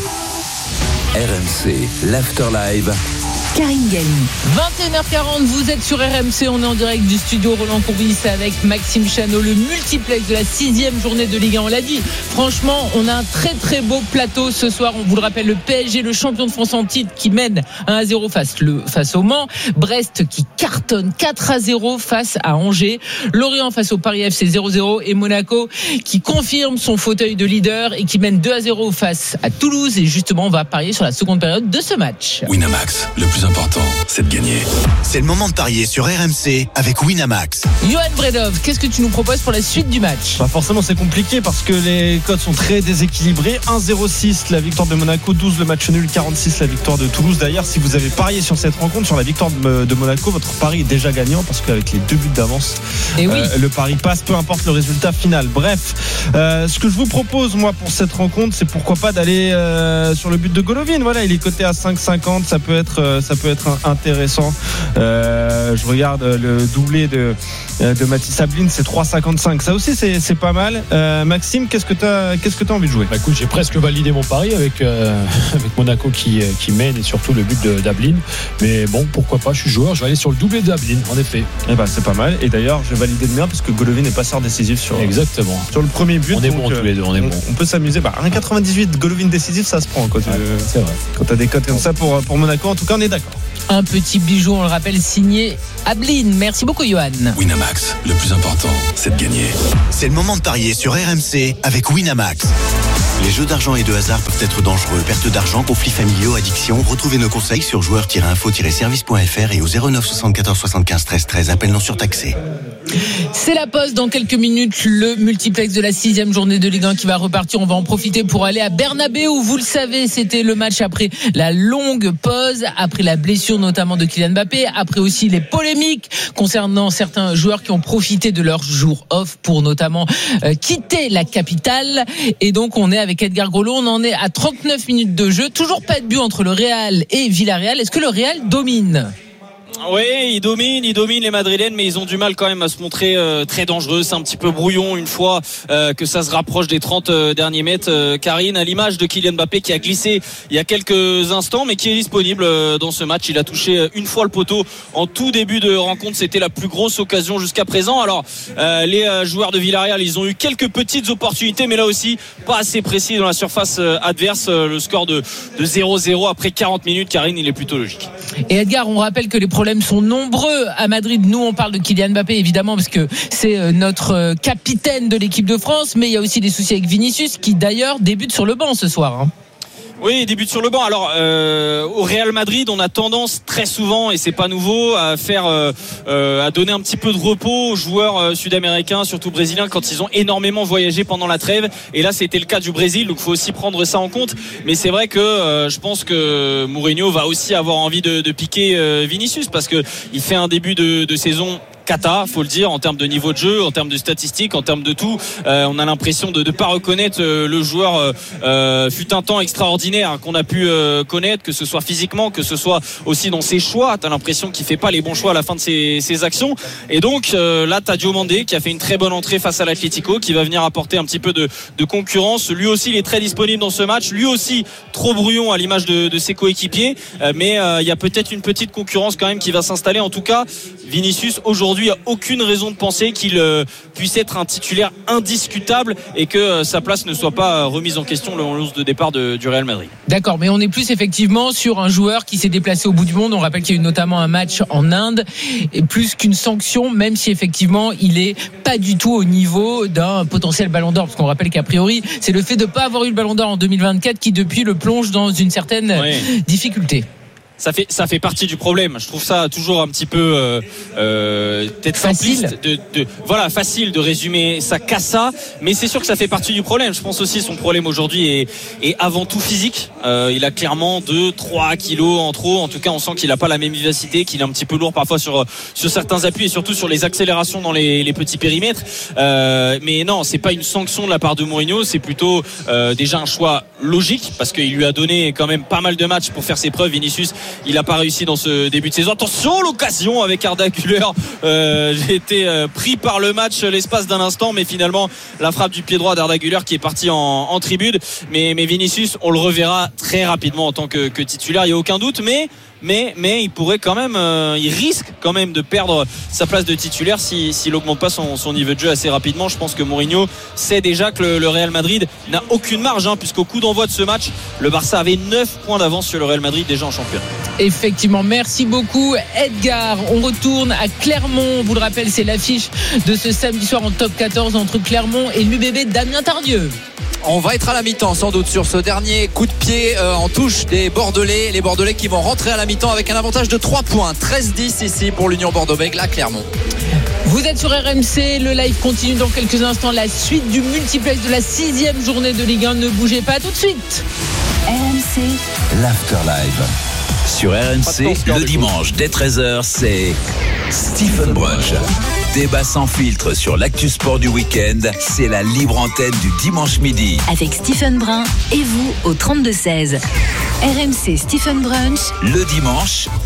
RMC, l'Afterlife. Karine Galli. 21h40, vous êtes sur RMC, on est en direct du studio Roland Courbis avec Maxime Chanot, le multiplex de la 6e journée de Ligue 1, on l'a dit. Franchement, on a un très très beau plateau ce soir, on vous le rappelle, le PSG, le champion de France en titre qui mène 1-0 face au Mans, Brest qui cartonne 4-0 face à Angers, Lorient face au Paris FC 0-0 et Monaco qui confirme son fauteuil de leader et qui mène 2-0 face à Toulouse. Et justement, on va parier sur la seconde période de ce match. Winamax, le plus important, c'est de gagner. C'est le moment de parier sur RMC avec Winamax. Johan Bredov, qu'est-ce que tu nous proposes pour la suite du match? Forcément c'est compliqué parce que les codes sont très déséquilibrés. 1,06 la victoire de Monaco, 12 le match nul, 46 la victoire de Toulouse. D'ailleurs, si vous avez parié sur cette rencontre, sur la victoire de Monaco, votre pari est déjà gagnant parce qu'avec les 2 buts d'avance, le pari passe, peu importe le résultat final. Bref, ce que je vous propose moi pour cette rencontre, c'est pourquoi pas d'aller sur le but de Golovin. Voilà, il est coté à 5,50, ça peut être ça peut être intéressant. Je regarde le doublé de Mathis Ablin, c'est 3,55. Ça aussi, c'est pas mal. Maxime, qu'est-ce que t'as envie de jouer? Écoute, j'ai presque validé mon pari avec Monaco qui mène et surtout le but d'Ablin. Mais bon, pourquoi pas, je suis joueur, je vais aller sur le doublé d'Ablin, en effet. Eh ben, c'est pas mal. Et d'ailleurs, je vais valider le mien parce que Golovin est passeur décisif sur le premier but. On est bons tous les deux, on est bons. On peut s'amuser. 1,98 Golovin décisif, ça se prend quand c'est vrai. Quand t'as des cotes comme ça pour Monaco, en tout cas, on est d'accord. Un petit bijou, on le rappelle, signé Ablin. Merci beaucoup, Johan. Winamax, le plus important, c'est de gagner. C'est le moment de parier sur RMC avec Winamax. Les jeux d'argent et de hasard peuvent être dangereux. Perte d'argent, conflits familiaux, addiction. Retrouvez nos conseils sur joueurs-info-service.fr et au 09 74 75 13 13. Appel non surtaxé. C'est la pause dans quelques minutes, le multiplex de la 6e journée de Ligue 1 qui va repartir. On va en profiter pour aller à Bernabéu. Vous le savez, c'était le match après la longue pause, après la blessure notamment de Kylian Mbappé, après aussi les polémiques concernant certains joueurs qui ont profité de leur jour off pour notamment quitter la capitale. Et donc on est avec Edgar Grelot, on en est à 39 minutes de jeu. Toujours pas de but entre le Real et Villarreal. Est-ce que le Real domine ? Oui, ils dominent les Madrilènes, mais ils ont du mal quand même à se montrer très dangereux. C'est un petit peu brouillon une fois que ça se rapproche des 30 derniers mètres. Karine, à l'image de Kylian Mbappé qui a glissé il y a quelques instants, mais qui est disponible dans ce match. Il a touché une fois le poteau en tout début de rencontre. C'était la plus grosse occasion jusqu'à présent. Alors, les joueurs de Villarreal, ils ont eu quelques petites opportunités, mais là aussi, pas assez précis dans la surface adverse. Le score de 0-0 après 40 minutes, Karine, il est plutôt logique. Et Edgar, on rappelle que les problèmes sont nombreux à Madrid. Nous, on parle de Kylian Mbappé, évidemment, parce que c'est notre capitaine de l'équipe de France, mais il y a aussi des soucis avec Vinicius, qui d'ailleurs débute sur le banc ce soir. Oui, il débute sur le banc. Alors au Real Madrid, on a tendance très souvent, et c'est pas nouveau, à donner un petit peu de repos aux joueurs sud-américains, surtout brésiliens, quand ils ont énormément voyagé pendant la trêve. Et là, c'était le cas du Brésil, donc il faut aussi prendre ça en compte. Mais c'est vrai que je pense que Mourinho va aussi avoir envie de piquer Vinicius, parce que il fait un début de saison cata, faut le dire, en termes de niveau de jeu, en termes de statistiques, en termes de tout. On a l'impression de ne pas reconnaître le joueur fut un temps extraordinaire qu'on a pu connaître, que ce soit physiquement, que ce soit aussi dans ses choix. T'as l'impression qu'il fait pas les bons choix à la fin de ses actions. Et donc là, t'as Diomandé qui a fait une très bonne entrée face à l'Atlético, qui va venir apporter un petit peu de concurrence. Lui aussi, il est très disponible dans ce match. Lui aussi, trop brouillon à l'image de ses coéquipiers. Mais il y a peut-être une petite concurrence quand même qui va s'installer. En tout cas, Vinicius aujourd'hui, il n'y a aucune raison de penser qu'il puisse être un titulaire indiscutable et que sa place ne soit pas remise en question le 11 de départ du Real Madrid. D'accord, mais on est plus effectivement sur un joueur qui s'est déplacé au bout du monde. On rappelle qu'il y a eu notamment un match en Inde, et plus qu'une sanction, même si effectivement il est pas du tout au niveau d'un potentiel Ballon d'Or, parce qu'on rappelle qu'a priori c'est le fait de ne pas avoir eu le Ballon d'Or en 2024 qui depuis le plonge dans une certaine difficulté. Ça fait partie du problème. Je trouve ça toujours un petit peu peut-être simpliste facile de résumer ça qu'à ça, mais c'est sûr que ça fait partie du problème. Je pense aussi son problème aujourd'hui est avant tout physique. Il a clairement 2-3 kilos en trop. En tout cas, on sent qu'il n'a pas la même vivacité, qu'il est un petit peu lourd parfois sur certains appuis et surtout sur les accélérations dans les petits périmètres. Mais non, c'est pas une sanction de la part de Mourinho, c'est plutôt déjà un choix logique, parce qu'il lui a donné quand même pas mal de matchs pour faire ses preuves. Vinicius, il n'a pas réussi dans ce début de saison. Attention, l'occasion avec Arda Güler. J'ai été pris par le match l'espace d'un instant, mais finalement la frappe du pied droit d'Arda Güler qui est parti en tribune. Mais Vinicius, on le reverra très rapidement en tant que titulaire, il n'y a aucun doute. Mais il pourrait quand même, il risque quand même de perdre sa place de titulaire s'il n'augmente pas son niveau de jeu assez rapidement. Je pense que Mourinho sait déjà que le Real Madrid n'a aucune marge, puisqu'au coup d'envoi de ce match, le Barça avait 9 points d'avance sur le Real Madrid déjà en championnat. Effectivement, merci beaucoup Edgar. On retourne à Clermont. Vous le rappelle, c'est l'affiche de ce samedi soir en top 14 entre Clermont et l'UBB Damien Tardieu. On va être à la mi-temps sans doute sur ce dernier coup de pied en touche des Bordelais. Les Bordelais qui vont rentrer à la mi-temps avec un avantage de 3 points. 13-10 ici pour l'Union Bordeaux-Bègles à Clermont. Vous êtes sur RMC, le live continue dans quelques instants. La suite du multiplex de la 6e journée de Ligue 1. Ne bougez pas, tout de suite. RMC, l'Afterlive. Sur RMC, le dimanche dès 13h, c'est Stephen Brunch. Débat sans filtre sur l'actu sport du week-end, c'est la libre antenne du dimanche midi. Avec Stephen Brun et vous au 32-16. RMC Stephen Brunch. Le dimanche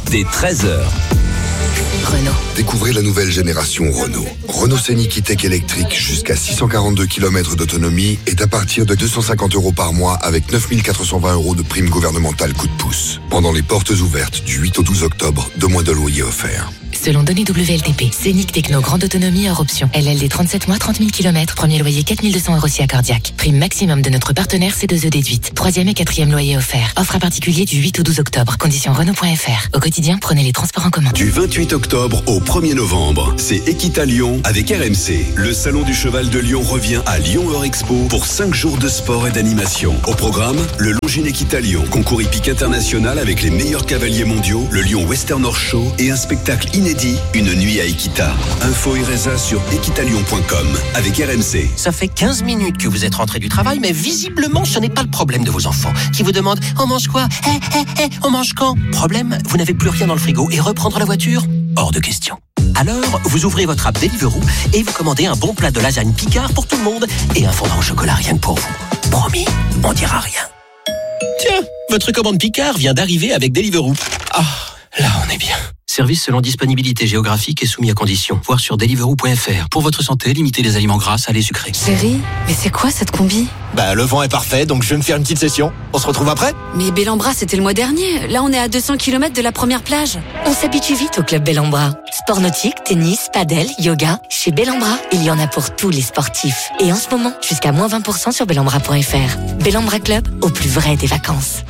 dès 13h. Renault. Découvrez la nouvelle génération Renault. Renault Scénic E-Tech électrique jusqu'à 642 km d'autonomie est à partir de 250 € par mois avec 9 420 € de prime gouvernementale coup de pouce. Pendant les portes ouvertes du 8 au 12 octobre, 2 mois de loyer offerts. Selon données WLTP, Scénic Techno grande autonomie hors option. LLD 37 mois, 30 000 km. Premier loyer 4 200 € si accordiaque. Prime maximum de notre partenaire C2E déduite. 3e et 4e loyer offert. Offre à particulier du 8 au 12 octobre. Conditions Renault.fr. Au quotidien, prenez les transports en commun. Du 28 octobre au 1er novembre, c'est Equita Lyon avec RMC. Le salon du cheval de Lyon revient à Lyon Eurexpo pour 5 jours de sport et d'animation. Au programme, le Longines Equita Lyon, concours hippique international avec les meilleurs cavaliers mondiaux, le Lyon Western Horse Show et un spectacle inédit, une nuit à Equita. Info et résa sur equitalion.com avec RMC. Ça fait 15 minutes que vous êtes rentré du travail, mais visiblement, ce n'est pas le problème de vos enfants qui vous demandent « On mange quoi ? On mange quand ?» Problème, vous n'avez plus rien dans le frigo et reprendre la voiture ? Hors de question. Alors, vous ouvrez votre app Deliveroo et vous commandez un bon plat de lasagne Picard pour tout le monde et un fondant au chocolat rien que pour vous. Promis, on dira rien. Tiens, votre commande Picard vient d'arriver avec Deliveroo. Ah, là on est bien. Service selon disponibilité géographique et soumis à conditions. Voir sur deliveroo.fr. Pour votre santé, limitez les aliments gras, salés, sucrés. Chérie, mais c'est quoi cette combi ? Le vent est parfait, donc je vais me faire une petite session. On se retrouve après ? Mais Bellambra, c'était le mois dernier. Là, on est à 200 km de la première plage. On s'habitue vite au club Bellambra. Sport nautique, tennis, padel, yoga. Chez Bellambra, il y en a pour tous les sportifs. Et en ce moment, jusqu'à moins 20% sur bellambra.fr. Bellambra Club, au plus vrai des vacances.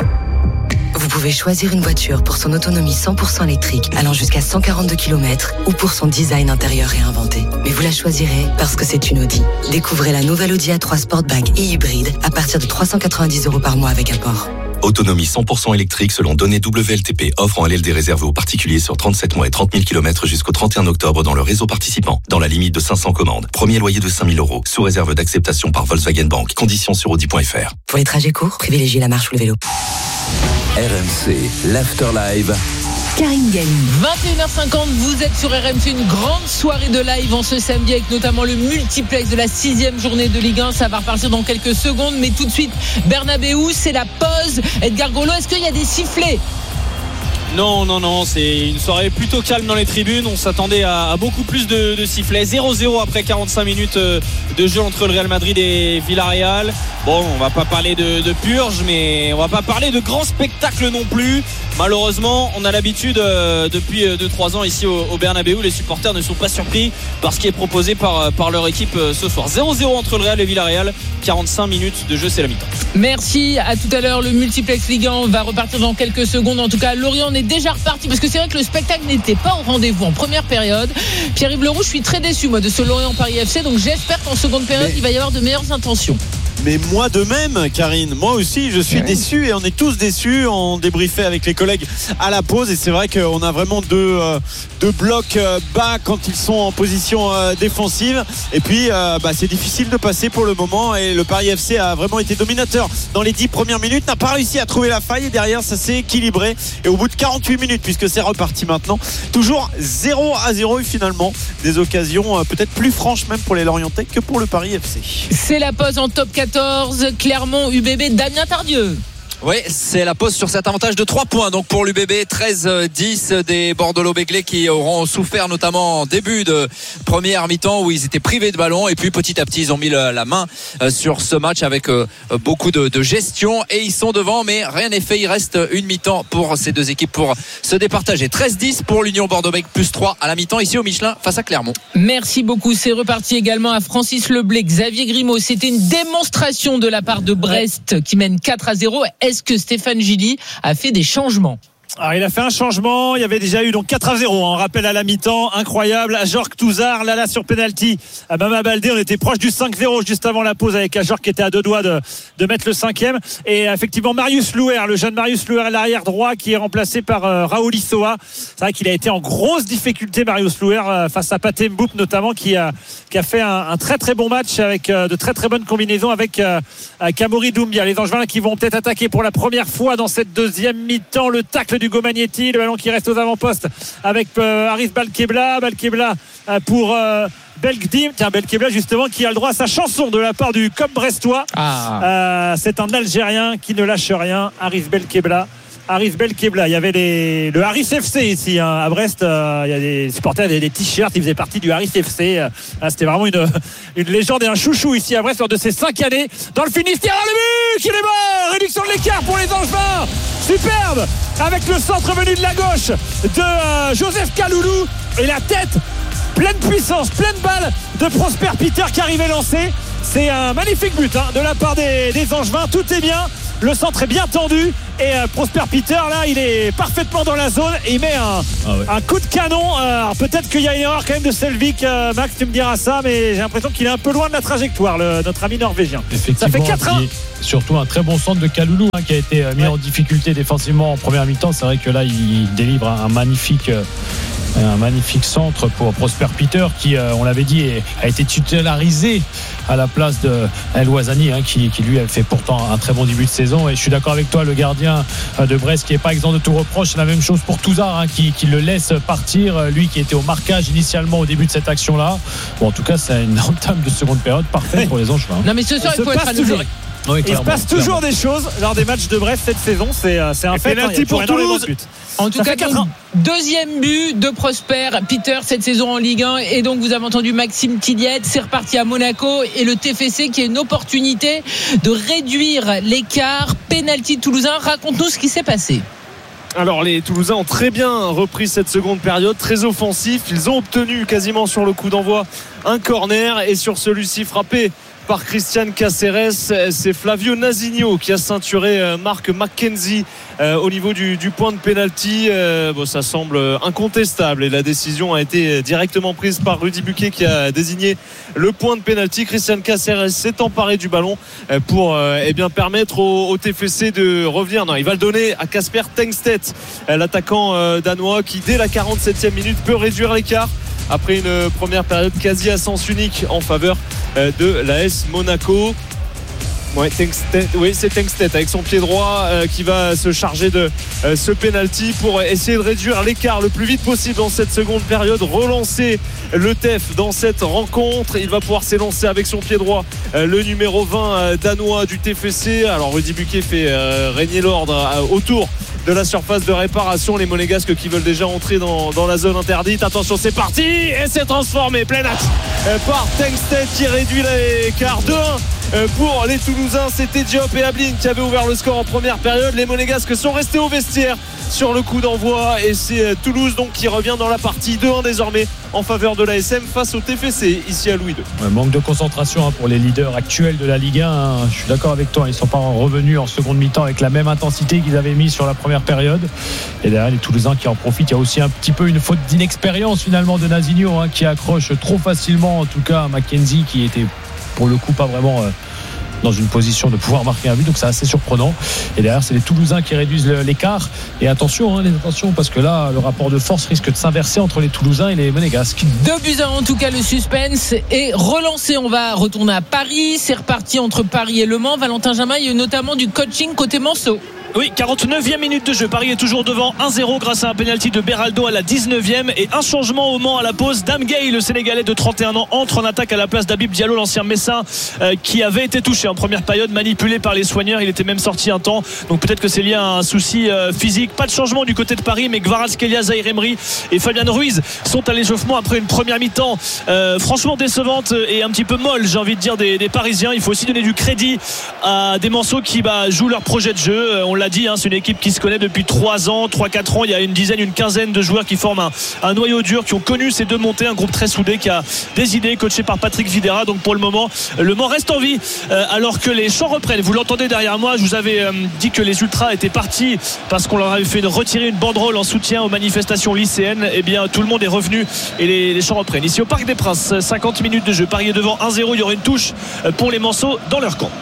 Vous pouvez choisir une voiture pour son autonomie 100% électrique allant jusqu'à 142 km ou pour son design intérieur réinventé. Mais vous la choisirez parce que c'est une Audi. Découvrez la nouvelle Audi A3 Sportback et hybride à partir de 390 € par mois avec apport. Autonomie 100% électrique selon données WLTP. Offre en LLD réservée aux particuliers sur 37 mois et 30 000 km jusqu'au 31 octobre dans le réseau participant. Dans la limite de 500 commandes. Premier loyer de 5 000 €. Sous réserve d'acceptation par Volkswagen Bank. Conditions sur Audi.fr. Pour les trajets courts, privilégiez la marche ou le vélo. RMC, l'Afterlive. Karine Galli. 21h50, vous êtes sur RMC, une grande soirée de live en ce samedi avec notamment le multiplex de la 6e journée de Ligue 1. Ça va repartir dans quelques secondes, mais tout de suite, Bernabéu, c'est la pause. Edgar Golo, est-ce qu'il y a des sifflets ? Non, c'est une soirée plutôt calme dans les tribunes. On s'attendait à beaucoup plus de sifflets. 0-0 après 45 minutes de jeu entre le Real Madrid et Villarreal. Bon, on va pas parler de purge, mais on va pas parler de grand spectacle non plus. Malheureusement, on a l'habitude depuis 2-3 ans ici au Bernabéu. Les supporters ne sont pas surpris par ce qui est proposé par leur équipe ce soir. 0-0 entre le Real et Villarreal. 45 minutes de jeu, c'est la mi-temps. Merci, à tout à l'heure. Le multiplex Ligue 1 va repartir dans quelques secondes. En tout cas, Lorient est déjà reparti parce que c'est vrai que le spectacle n'était pas au rendez-vous en première période. Pierre-Yves Leroux, je suis très déçu moi de ce Lorient Paris FC, donc j'espère qu'en seconde période il va y avoir de meilleures intentions. Mais moi de même, Karine, moi aussi je suis déçu et on est tous déçus. On débriefait avec les collègues à la pause et c'est vrai qu'on a vraiment deux blocs bas quand ils sont en position défensive et puis c'est difficile de passer pour le moment et le Paris FC a vraiment été dominateur dans les 10 premières minutes, n'a pas réussi à trouver la faille et derrière ça s'est équilibré et au bout de 48 minutes, puisque c'est reparti maintenant, toujours 0-0 et finalement des occasions peut-être plus franches même pour les Lorientais que pour le Paris FC. C'est la pause en top 14, Clermont UBB, Damien Tardieu. Oui, c'est la pause sur cet avantage de 3 points donc pour l'UBB, 13-10 des Bordelot-Béglé qui auront souffert notamment en début de première mi-temps où ils étaient privés de ballon et puis petit à petit ils ont mis la main sur ce match avec beaucoup de gestion et ils sont devant mais rien n'est fait, il reste une mi-temps pour ces deux équipes pour se départager. 13-10 pour l'Union Bordeaux-Béglé, plus 3 à la mi-temps ici au Michelin face à Clermont. Merci beaucoup, c'est reparti également à Francis Leblé, Xavier Grimaud. C'était une démonstration de la part de Brest qui mène 4-0. Est-ce que Stéphane Gilly a fait des changements ? Alors il a fait un changement, il y avait déjà eu donc 4-0 en rappel à la mi-temps, incroyable. Ajorc Touzard, Lala sur penalty à Mama Baldé, on était proche du 5-0 juste avant la pause avec Ajorc qui était à 2 doigts de mettre le 5e et effectivement Marius Louer, le jeune Marius Louer, l'arrière droit qui est remplacé par Raoul Issoa. C'est vrai qu'il a été en grosse difficulté Marius Louer face à Pathé Mboup notamment qui a fait un très très bon match avec de très très bonnes combinaisons avec Kamori Doumbia. Les Angevins qui vont peut-être attaquer pour la première fois dans cette deuxième mi-temps, le tacle d'Hugo Magnetti, le ballon qui reste aux avant-postes avec Arif Belkebla pour Belkdim. Tiens, Belkebla justement qui a le droit à sa chanson de la part du COP brestois. C'est un Algérien qui ne lâche rien, Arif Belkebla Haris Belkebla. Il y avait le Haris FC ici à Brest. Il y a des supporters, des t-shirts. Ils faisaient partie du Haris FC. C'était vraiment une légende et un chouchou ici à Brest lors de ces 5 années. Dans le Finistère, le but, il est mort. Réduction de l'écart pour les Angevins. Superbe, avec le centre venu de la gauche de Joseph Kaloulou et la tête pleine puissance, pleine balle de Prosper Peter qui arrivait lancé. C'est un magnifique but de la part des Angevins. Tout est bien, le centre est bien tendu et Prosper Peter là il est parfaitement dans la zone et il met un coup de canon. Alors peut-être qu'il y a une erreur quand même de Selvik, Max tu me diras ça, mais j'ai l'impression qu'il est un peu loin de la trajectoire, notre ami norvégien. Ça fait 4-1. Surtout un très bon centre de Kaloulou qui a été mis en difficulté défensivement en première mi-temps. C'est vrai que là il délivre un magnifique centre pour Prosper Peter qui, on l'avait dit, a été titularisé à la place de El Ouazani qui lui a fait pourtant un très bon début de saison. Et je suis d'accord avec toi, le gardien de Brest qui n'est pas exempt de tout reproche. C'est la même chose pour Touzard qui le laisse partir, lui qui était au marquage initialement au début de cette action là. Bon, en tout cas c'est une entame de seconde période parfaite pour les Angevins. Non mais ce soir il faut être à nouveau. Oui, il se passe toujours des choses lors des matchs de Brest cette saison. C'est un fait. Penalty pour Toulouse. En tout cas, deuxième but de Prosper Peter cette saison en Ligue 1. Et donc, vous avez entendu Maxime Tilliette. C'est reparti à Monaco. Et le TFC qui a une opportunité de réduire l'écart. Penalty toulousain. Raconte-nous ce qui s'est passé. Alors les Toulousains ont très bien repris cette seconde période, très offensif. Ils ont obtenu quasiment sur le coup d'envoi un corner. Et sur celui-ci frappé par Christian Caceres, c'est Flavio Nazinho qui a ceinturé Mark McKenzie au niveau du point de pénalty. Ça semble incontestable et la décision a été directement prise par Rudy Buquet qui a désigné le point de pénalty. Christian Caceres s'est emparé du ballon pour permettre au TFC de revenir. Non, il va le donner à Casper Tengstedt, l'attaquant danois qui dès la 47e minute peut réduire l'écart après une première période quasi à sens unique en faveur de l'AS Monaco. C'est Tengstedt avec son pied droit qui va se charger de ce penalty pour essayer de réduire l'écart le plus vite possible dans cette seconde période, relancer le TEF dans cette rencontre. Il va pouvoir s'élancer avec son pied droit le numéro 20 danois du TFC. Alors Rudy Buquet fait régner l'ordre autour de la surface de réparation. Les Monégasques qui veulent déjà entrer dans la zone interdite. Attention, c'est parti et c'est transformé plein axe par Tengstedt qui réduit l'écart 2-1 pour les Toulousains. C'était Diop et Ablin qui avaient ouvert le score en première période. Les Monégasques sont restés au vestiaire sur le coup d'envoi et c'est Toulouse donc qui revient dans la partie 2-1 désormais en faveur de l'ASM face au TFC ici à Louis II. Manque de concentration pour les leaders actuels de la Ligue 1. Je suis d'accord avec toi, ils ne sont pas revenus en seconde mi-temps avec la même intensité qu'ils avaient mis sur la première période. Et derrière les Toulousains qui en profitent, il y a aussi un petit peu une faute d'inexpérience finalement de Nazinho qui accroche trop facilement, en tout cas Mackenzie qui était pour le coup pas vraiment dans une position de pouvoir marquer un but, donc c'est assez surprenant. Et derrière c'est les Toulousains qui réduisent l'écart. Et attention parce que là le rapport de force risque de s'inverser entre les Toulousains et les Monégasques. 2-1 en tout cas, le suspense est relancé. On va retourner à Paris, c'est reparti entre Paris et Le Mans. Valentin Jamin, il y a eu notamment du coaching côté Manceau. Oui, 49e minute de jeu. Paris est toujours devant 1-0 grâce à un pénalty de Beraldo à la 19e et un changement au Mans à la pause. Dame Gay, le Sénégalais de 31 ans, entre en attaque à la place d'Habib Diallo, l'ancien Messin qui avait été touché en première période, manipulé par les soigneurs. Il était même sorti un temps. Donc peut-être que c'est lié à un souci physique. Pas de changement du côté de Paris, mais Kvaratskhelia, Zahir Emery et Fabian Ruiz sont à l'échauffement après une première mi-temps franchement décevante et un petit peu molle, j'ai envie de dire, des Parisiens. Il faut aussi donner du crédit à des Manceaux qui jouent leur projet de jeu. On l'a dit, c'est une équipe qui se connaît depuis 3-4 ans. Il y a une quinzaine de joueurs qui forment un noyau dur, qui ont connu ces deux montées, un groupe très soudé qui a des idées, coaché par Patrick Videra. Donc pour le moment, le Mans reste en vie alors que les chants reprennent. Vous l'entendez derrière moi, je vous avais dit que les Ultras étaient partis parce qu'on leur avait fait retirer une banderole en soutien aux manifestations lycéennes. Eh bien tout le monde est revenu et les chants reprennent. Ici au Parc des Princes, 50 minutes de jeu, Paris est devant 1-0. Il y aura une touche pour les Manceaux dans leur camp.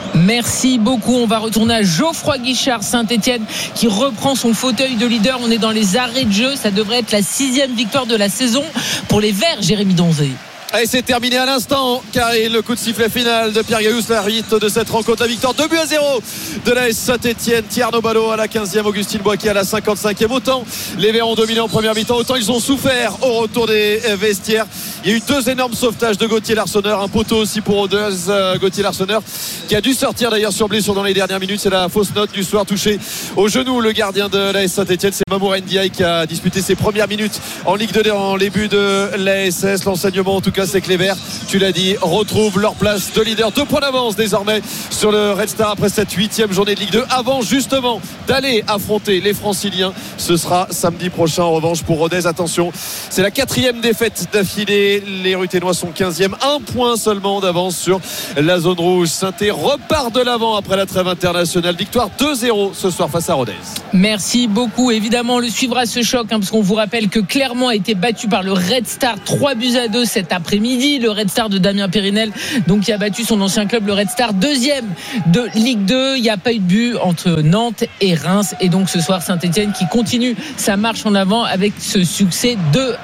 Merci beaucoup. On va retourner à Geoffroy Guichard, Saint-Etienne, qui reprend son fauteuil de leader. On est dans les arrêts de jeu. Ça devrait être la 6e victoire de la saison pour les Verts, Jérémy Donzé. Et c'est terminé à l'instant, car le coup de sifflet final de Pierre Gaillous, l'arbitre de cette rencontre. La victoire 2-0 de l'AS Saint-Etienne. Thierno Ballo à la 15e, Augustine Boisquier à la 55e. Autant les Verts ont dominé en première mi-temps, autant ils ont souffert au retour des vestiaires. Il y a eu 2 énormes sauvetages de Gauthier Larsonneur, un poteau aussi pour Audeuse. Gauthier Larsonneur qui a dû sortir d'ailleurs sur blessure dans les dernières minutes. C'est la fausse note du soir, touché au genou le gardien de l'AS Saint-Etienne. C'est Mamour Ndiaye qui a disputé ses premières minutes en Ligue 2 dans les buts de l'ASS. L'enseignement en tout cas, c'est que les Verts, tu l'as dit, retrouvent leur place de leader. 2 points d'avance désormais sur le Red Star après cette 8e journée de Ligue 2, avant justement d'aller affronter les Franciliens. Ce sera samedi prochain en revanche pour Rodez. Attention, c'est la 4e défaite d'affilée. Les Ruténois sont 15e, 1 point seulement d'avance sur la zone rouge. Saint-Étienne repart de l'avant après la trêve internationale. Victoire 2-0 ce soir face à Rodez. Merci beaucoup. Évidemment, on le suivra ce choc, parce qu'on vous rappelle que Clermont a été battu par le Red Star 3-2 cet après-midi. Le Red Star de Damien Périnel, donc, qui a battu son ancien club, le Red Star, 2e de Ligue 2. Il n'y a pas eu de but entre Nantes et Reims. Et donc ce soir, Saint-Etienne qui continue sa marche en avant avec ce succès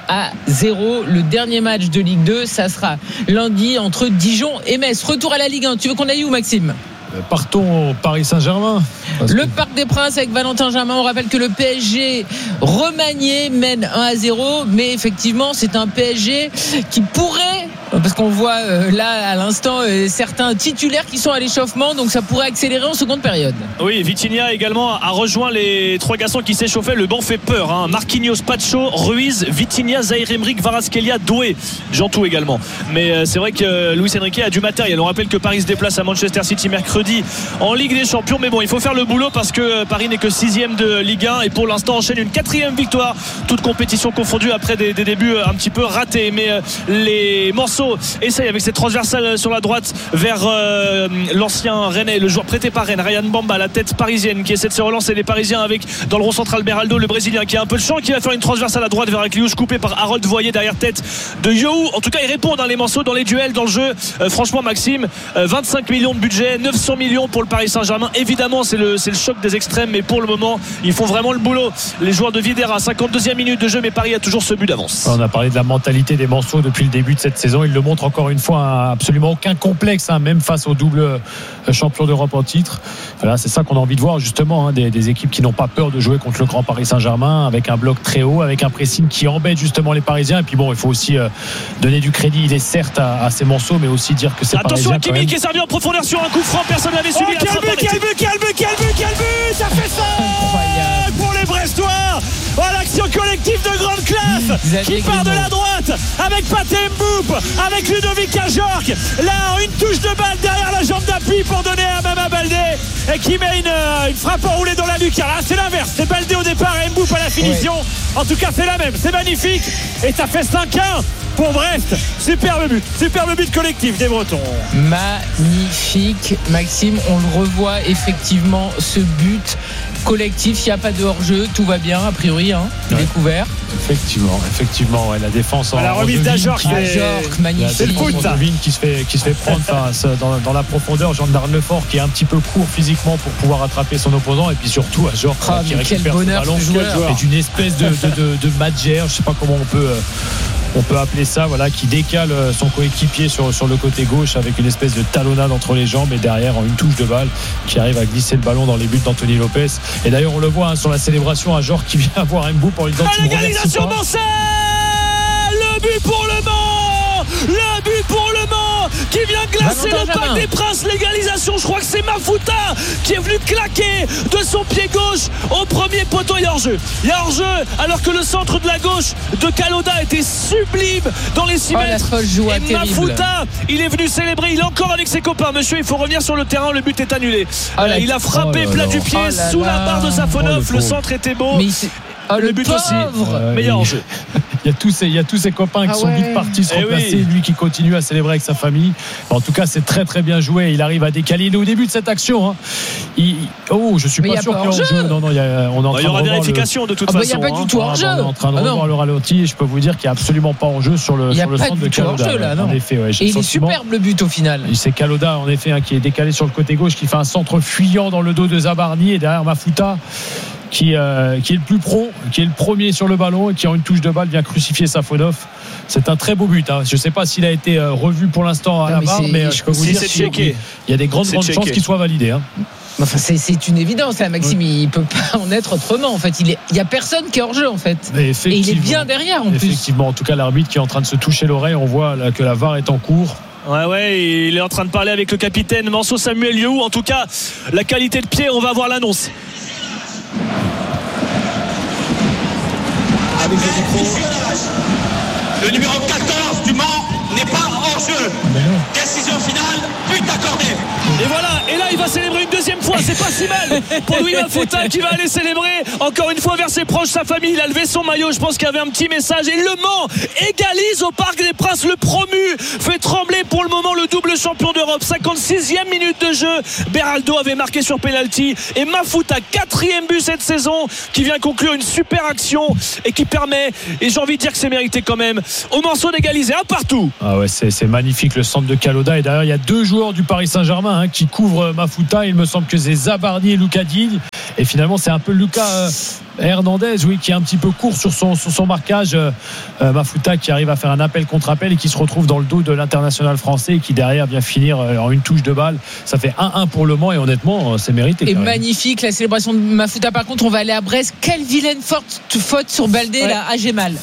2-0. Le dernier match de Ligue 2, ça sera lundi entre Dijon et Metz. Retour à la Ligue 1. Tu veux qu'on aille où, Maxime ? Partons au Paris Saint-Germain. Le Parc des Princes avec Valentin Germain. On rappelle que le PSG remanié mène 1-0, mais effectivement c'est un PSG qui pourrait, parce qu'on voit là à l'instant certains titulaires qui sont à l'échauffement, donc ça pourrait accélérer en seconde période. Oui, Vitinha également a rejoint les 3 garçons qui s'échauffaient. Le banc fait peur, hein. Marquinhos, Pacho, Ruiz, Vitinha, Zaïre-Emery, Kvaratskhelia, Doué, Jantou également. Mais c'est vrai que Luis Enrique a du matériel. On rappelle que Paris se déplace à Manchester City mercredi en Ligue des Champions, mais bon, il faut faire le boulot parce que Paris n'est que 6e de Ligue 1 et pour l'instant enchaîne une 4e victoire, toute compétition confondue, après des débuts un petit peu ratés. Mais les morceaux essayent avec cette transversale sur la droite vers l'ancien Rennais, le joueur prêté par Rennes, Ryan Bamba, la tête parisienne qui essaie de se relancer. Les Parisiens avec dans le rond central Beraldo, le Brésilien qui a un peu de champ, qui va faire une transversale à droite vers Akliouche, coupé par Harold Voyer derrière tête de Yohou. En tout cas, ils répondent dans les morceaux, dans les duels, dans le jeu. Franchement, Maxime, 25 millions de budget, 900 millions pour le Paris Saint-Germain. Évidemment, c'est le choc des extrêmes, mais pour le moment, ils font vraiment le boulot. Les joueurs de Videra, 52e minute de jeu, mais Paris a toujours ce but d'avance. On a parlé de la mentalité des morceaux depuis le début de cette saison. Il le montre encore une fois, hein, absolument aucun complexe, hein, même face au double champion d'Europe en titre. Voilà, c'est ça qu'on a envie de voir justement, hein, des équipes qui n'ont pas peur de jouer contre le grand Paris Saint-Germain, avec un bloc très haut, avec un pressing qui embête justement les Parisiens. Et puis bon, il faut aussi donner du crédit, il est certes à ces morceaux, mais aussi dire que c'est attention à Kimi qui est servi en profondeur sur un coup franc, personne n'avait suivi. Quel but, ça fait ça pour les Brestois. L'action collective de grande classe qui part de la droite avec Pathé Mboup, avec Ludovic Ajorc. Là, une touche de balle derrière la jambe d'appui pour donner à Mama Baldé, et qui met une frappe enroulée dans la lucarne. Là, c'est l'inverse, c'est Baldé au départ et Mboup à la finition. En tout cas, c'est la même, c'est magnifique et ça fait 5-1 pour Brest. Superbe but collectif des Bretons. Magnifique, Maxime. On le revoit effectivement, ce but collectif. Il n'y a pas de hors-jeu, tout va bien a priori, hein, découvert. Effectivement, ouais, la défense en la remise d'Ajorc, magnifique. C'est le foot, ça. Qui se fait prendre dans la profondeur. Jean Lefort qui est un petit peu court physiquement pour pouvoir rattraper son opposant, et puis surtout Ajorc qui récupère ce ballon, c'est une espèce de Madjer, je sais pas comment on peut appeler ça, voilà, qui décale son coéquipier sur le côté gauche avec une espèce de talonnade entre les jambes, et derrière en une touche de balle qui arrive à glisser le ballon dans les buts d'Anthony Lopez. Et d'ailleurs on le voit, hein, sur la célébration, Ajorc qui vient avoir un bout pour lui dire tu me remercies pas. Le but pour Le Mans qui vient glacer le Parc des Princes. L'égalisation, je crois que c'est Mafuta qui est venu claquer de son pied gauche au premier poteau. Il y a hors-jeu alors que le centre de la gauche de Kaloda était sublime dans les 6 mètres. Et Mafuta, il est venu célébrer, il est encore avec ses copains. Monsieur, il faut revenir sur le terrain, le but est annulé. Il a frappé plat du pied sous la barre de Safonov. Le centre était beau. Le but aussi, meilleur hors-jeu. Il y a tous ses copains qui sont vite partis se remplacer, lui qui continue à célébrer avec sa famille. En tout cas, c'est très très bien joué. Il arrive à décaler. Il est au début de cette action, hein. Je suis pas sûr qu'il y a hors-jeu. Non, il y aura vérification de toute façon. Il n'y a pas du tout hors-jeu. On est en train de revoir le ralenti, et je peux vous dire qu'il n'y a absolument pas hors-jeu sur le centre de Kaloda. En effet, et il est superbe le but au final. C'est Kaloda en effet, hein, qui est décalé sur le côté gauche, qui fait un centre fuyant dans le dos de Zabarni, et derrière Mafuta qui est le plus pro, qui est le premier sur le ballon et qui en une touche de balle vient crucifier Safonov. C'est un très beau but. Je ne sais pas s'il a été revu pour l'instant à la barre, mais je peux vous dire qu'il y a des grandes chances qu'il soit validé. Enfin, c'est une évidence là, Maxime, il peut pas en être autrement en fait. Il y a personne qui est hors jeu en fait. Et il est bien derrière en plus. Effectivement, en tout cas l'arbitre qui est en train de se toucher l'oreille, on voit là, que la VAR est en cours. Ouais, il est en train de parler avec le capitaine Manso Samuel Liu. En tout cas, la qualité de pied, on va voir l'annonce. Avec le micro. Le numéro 14 du Mans n'est pas hors jeu. Décision finale, but accordé. Et voilà, et là il va célébrer une deuxième fois, c'est pas si mal pour Louis Mafouta qui va aller célébrer encore une fois vers ses proches, sa famille. Il a levé son maillot, je pense qu'il y avait un petit message. Et Le Mans égalise au Parc des Princes, le promu fait trembler pour le moment le double champion d'Europe. 56e minute de jeu, Beraldo avait marqué sur penalty et Mafouta, 4e but cette saison, qui vient conclure une super action et qui permet, et j'ai envie de dire que c'est mérité quand même, au Manso d'égaliser un partout. Ah ouais, c'est magnifique le centre de Kaloda. Et d'ailleurs il y a deux joueurs du Paris Saint-Germain qui couvrent Mafouta. Il me semble que c'est Zabarni et Lucas Digne. Et finalement c'est un peu Lucas Hernandez qui est un petit peu court sur son marquage. Mafouta qui arrive à faire un appel contre appel et qui se retrouve dans le dos de l'international français et qui derrière vient finir en une touche de balle. Ça fait 1-1 pour Le Mans et honnêtement c'est mérité. Et magnifique la célébration de Mafouta. Par contre on va aller à Brest. Quelle vilaine faute sur Baldé là, Agemal.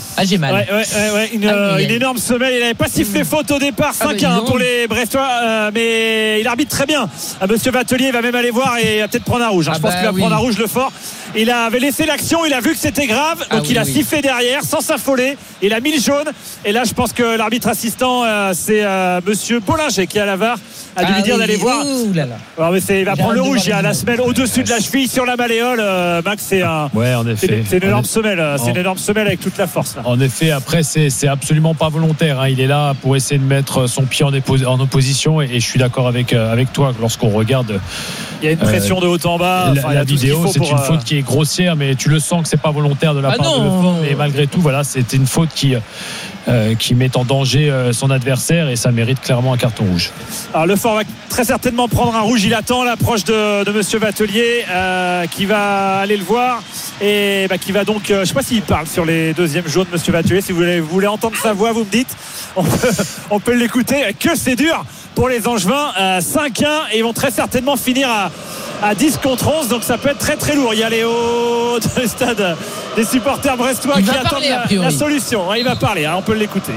Une énorme semelle. Il n'avait pas sifflé faute au départ. 5-1 pour les Brestois, mais il arbitre très bien. Monsieur Vatelier va même aller voir et il va peut-être prendre un rouge. Je pense qu'il va prendre un rouge, le fort. Il avait laissé l'action, il a vu que c'était grave, donc il a sifflé derrière sans s'affoler. Il a mis le jaune. Et là, je pense que l'arbitre assistant, c'est monsieur Bollinger qui est à la VAR, a dû lui dire d'aller voir. Il va prendre le rouge. Il y a la semelle au-dessus de la cheville sur la malléole. Max, c'est un. Ouais, en effet. C'est une énorme semelle. C'est une énorme semelle avec toute la force. Là. En effet, après, c'est absolument pas volontaire. Il est là pour essayer de mettre son pied en opposition. Et je suis d'accord avec toi lorsqu'on regarde. Il y a une pression de haut en bas. La vidéo, c'est une faute qui est grossière, mais tu le sens que c'est pas volontaire de la part de Lefort. Mais malgré tout, voilà, c'était une faute qui met en danger son adversaire et ça mérite clairement un carton rouge. Alors Lefort va très certainement prendre un rouge. Il attend l'approche de monsieur Vatelier qui va aller le voir et qui va donc, je sais pas s'il parle sur les deuxièmes jaunes, monsieur Vatelier. Si vous voulez entendre sa voix, vous me dites. On peut l'écouter. Que c'est dur pour les Angevins. 5-1 et ils vont très certainement finir à 10 contre 11, donc ça peut être très très lourd. Il y a les hauts de stade des supporters brestois qui attendent la solution. Il va parler, on peut l'écouter.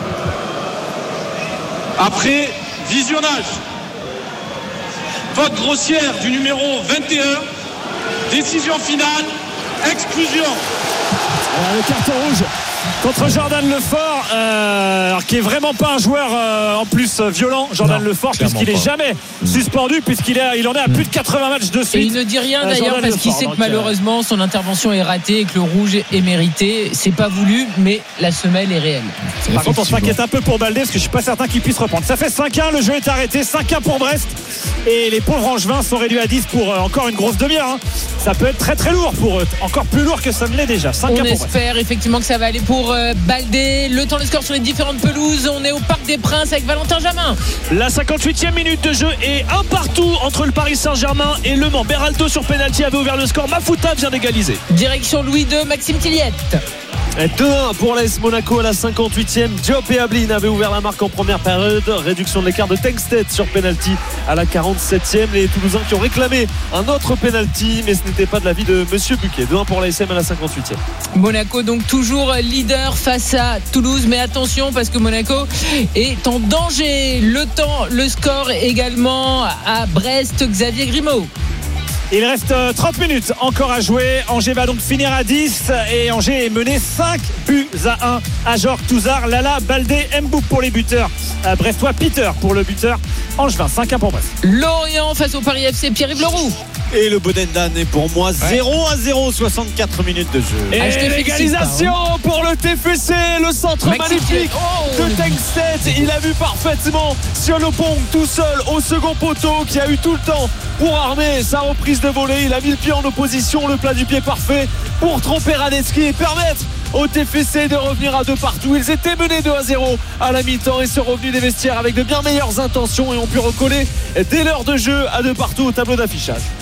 Après visionnage, faute grossière du numéro 21, décision finale, exclusion. Le carton rouge contre Jordan Lefort, qui est vraiment pas un joueur en plus violent, Jordan Lefort, puisqu'il est jamais suspendu, puisqu'il en est à plus de 80 matchs de suite. Et il ne dit rien d'ailleurs parce qu'il sait que malheureusement son intervention est ratée et que le rouge est mérité. C'est pas voulu, mais la semelle est réelle. Par contre, on s'inquiète un peu pour Baldé parce que je suis pas certain qu'il puisse reprendre. Ça fait 5-1, le jeu est arrêté, 5-1 pour Brest. Et les pauvres Angevins sont réduits à 10 pour encore une grosse demi-heure. Ça peut être très très lourd pour eux, encore plus lourd que ça ne l'est déjà. 5-1 on espère effectivement que ça va aller pour Baldé. Le temps de score sur les différentes pelouses. On est au Parc des Princes avec Valentin Jamin. La 58e minute de jeu est un partout entre le Paris Saint-Germain et Le Mans. Beraldo sur penalty avait ouvert le score. Mafouta vient d'égaliser. Direction Louis II, Maxime Tilliette. 2-1 pour l'AS Monaco à la 58e. Diop et Ablin avaient ouvert la marque en première période. Réduction de l'écart de Tengsted sur penalty à la 47e. Les Toulousains qui ont réclamé un autre penalty, mais ce n'était pas de l'avis de monsieur Buquet. 2-1 pour l'ASM à la 58e. Monaco donc toujours leader face à Toulouse, mais attention parce que Monaco est en danger. Le temps, le score également à Brest. Xavier Grimaud. Il reste 30 minutes encore à jouer. Angers va donc finir à 10 et Angers est mené 5 buts à 1 à Jorg Touzard, Lala, Baldé, Mboup pour les buteurs brestois, Peter pour le buteur angevin. 5-1 pour Brest. Lorient face au Paris FC, Pierre-Yves Leroux. Et le Bodendan est pour moi 0-0, 64 minutes de jeu. Et l'égalisation pour le TFC, le centre magnifique de Tengsted. Il a vu parfaitement sur le pont tout seul au second poteau qui a eu tout le temps pour armer sa reprise de volée. Il a mis le pied en opposition, le plat du pied parfait pour tromper Radetzky et permettre au TFC de revenir à 2 partout. Ils étaient menés 2-0 à la mi-temps et sont revenus des vestiaires avec de bien meilleures intentions et ont pu recoller dès l'heure de jeu à 2 partout au tableau d'affichage.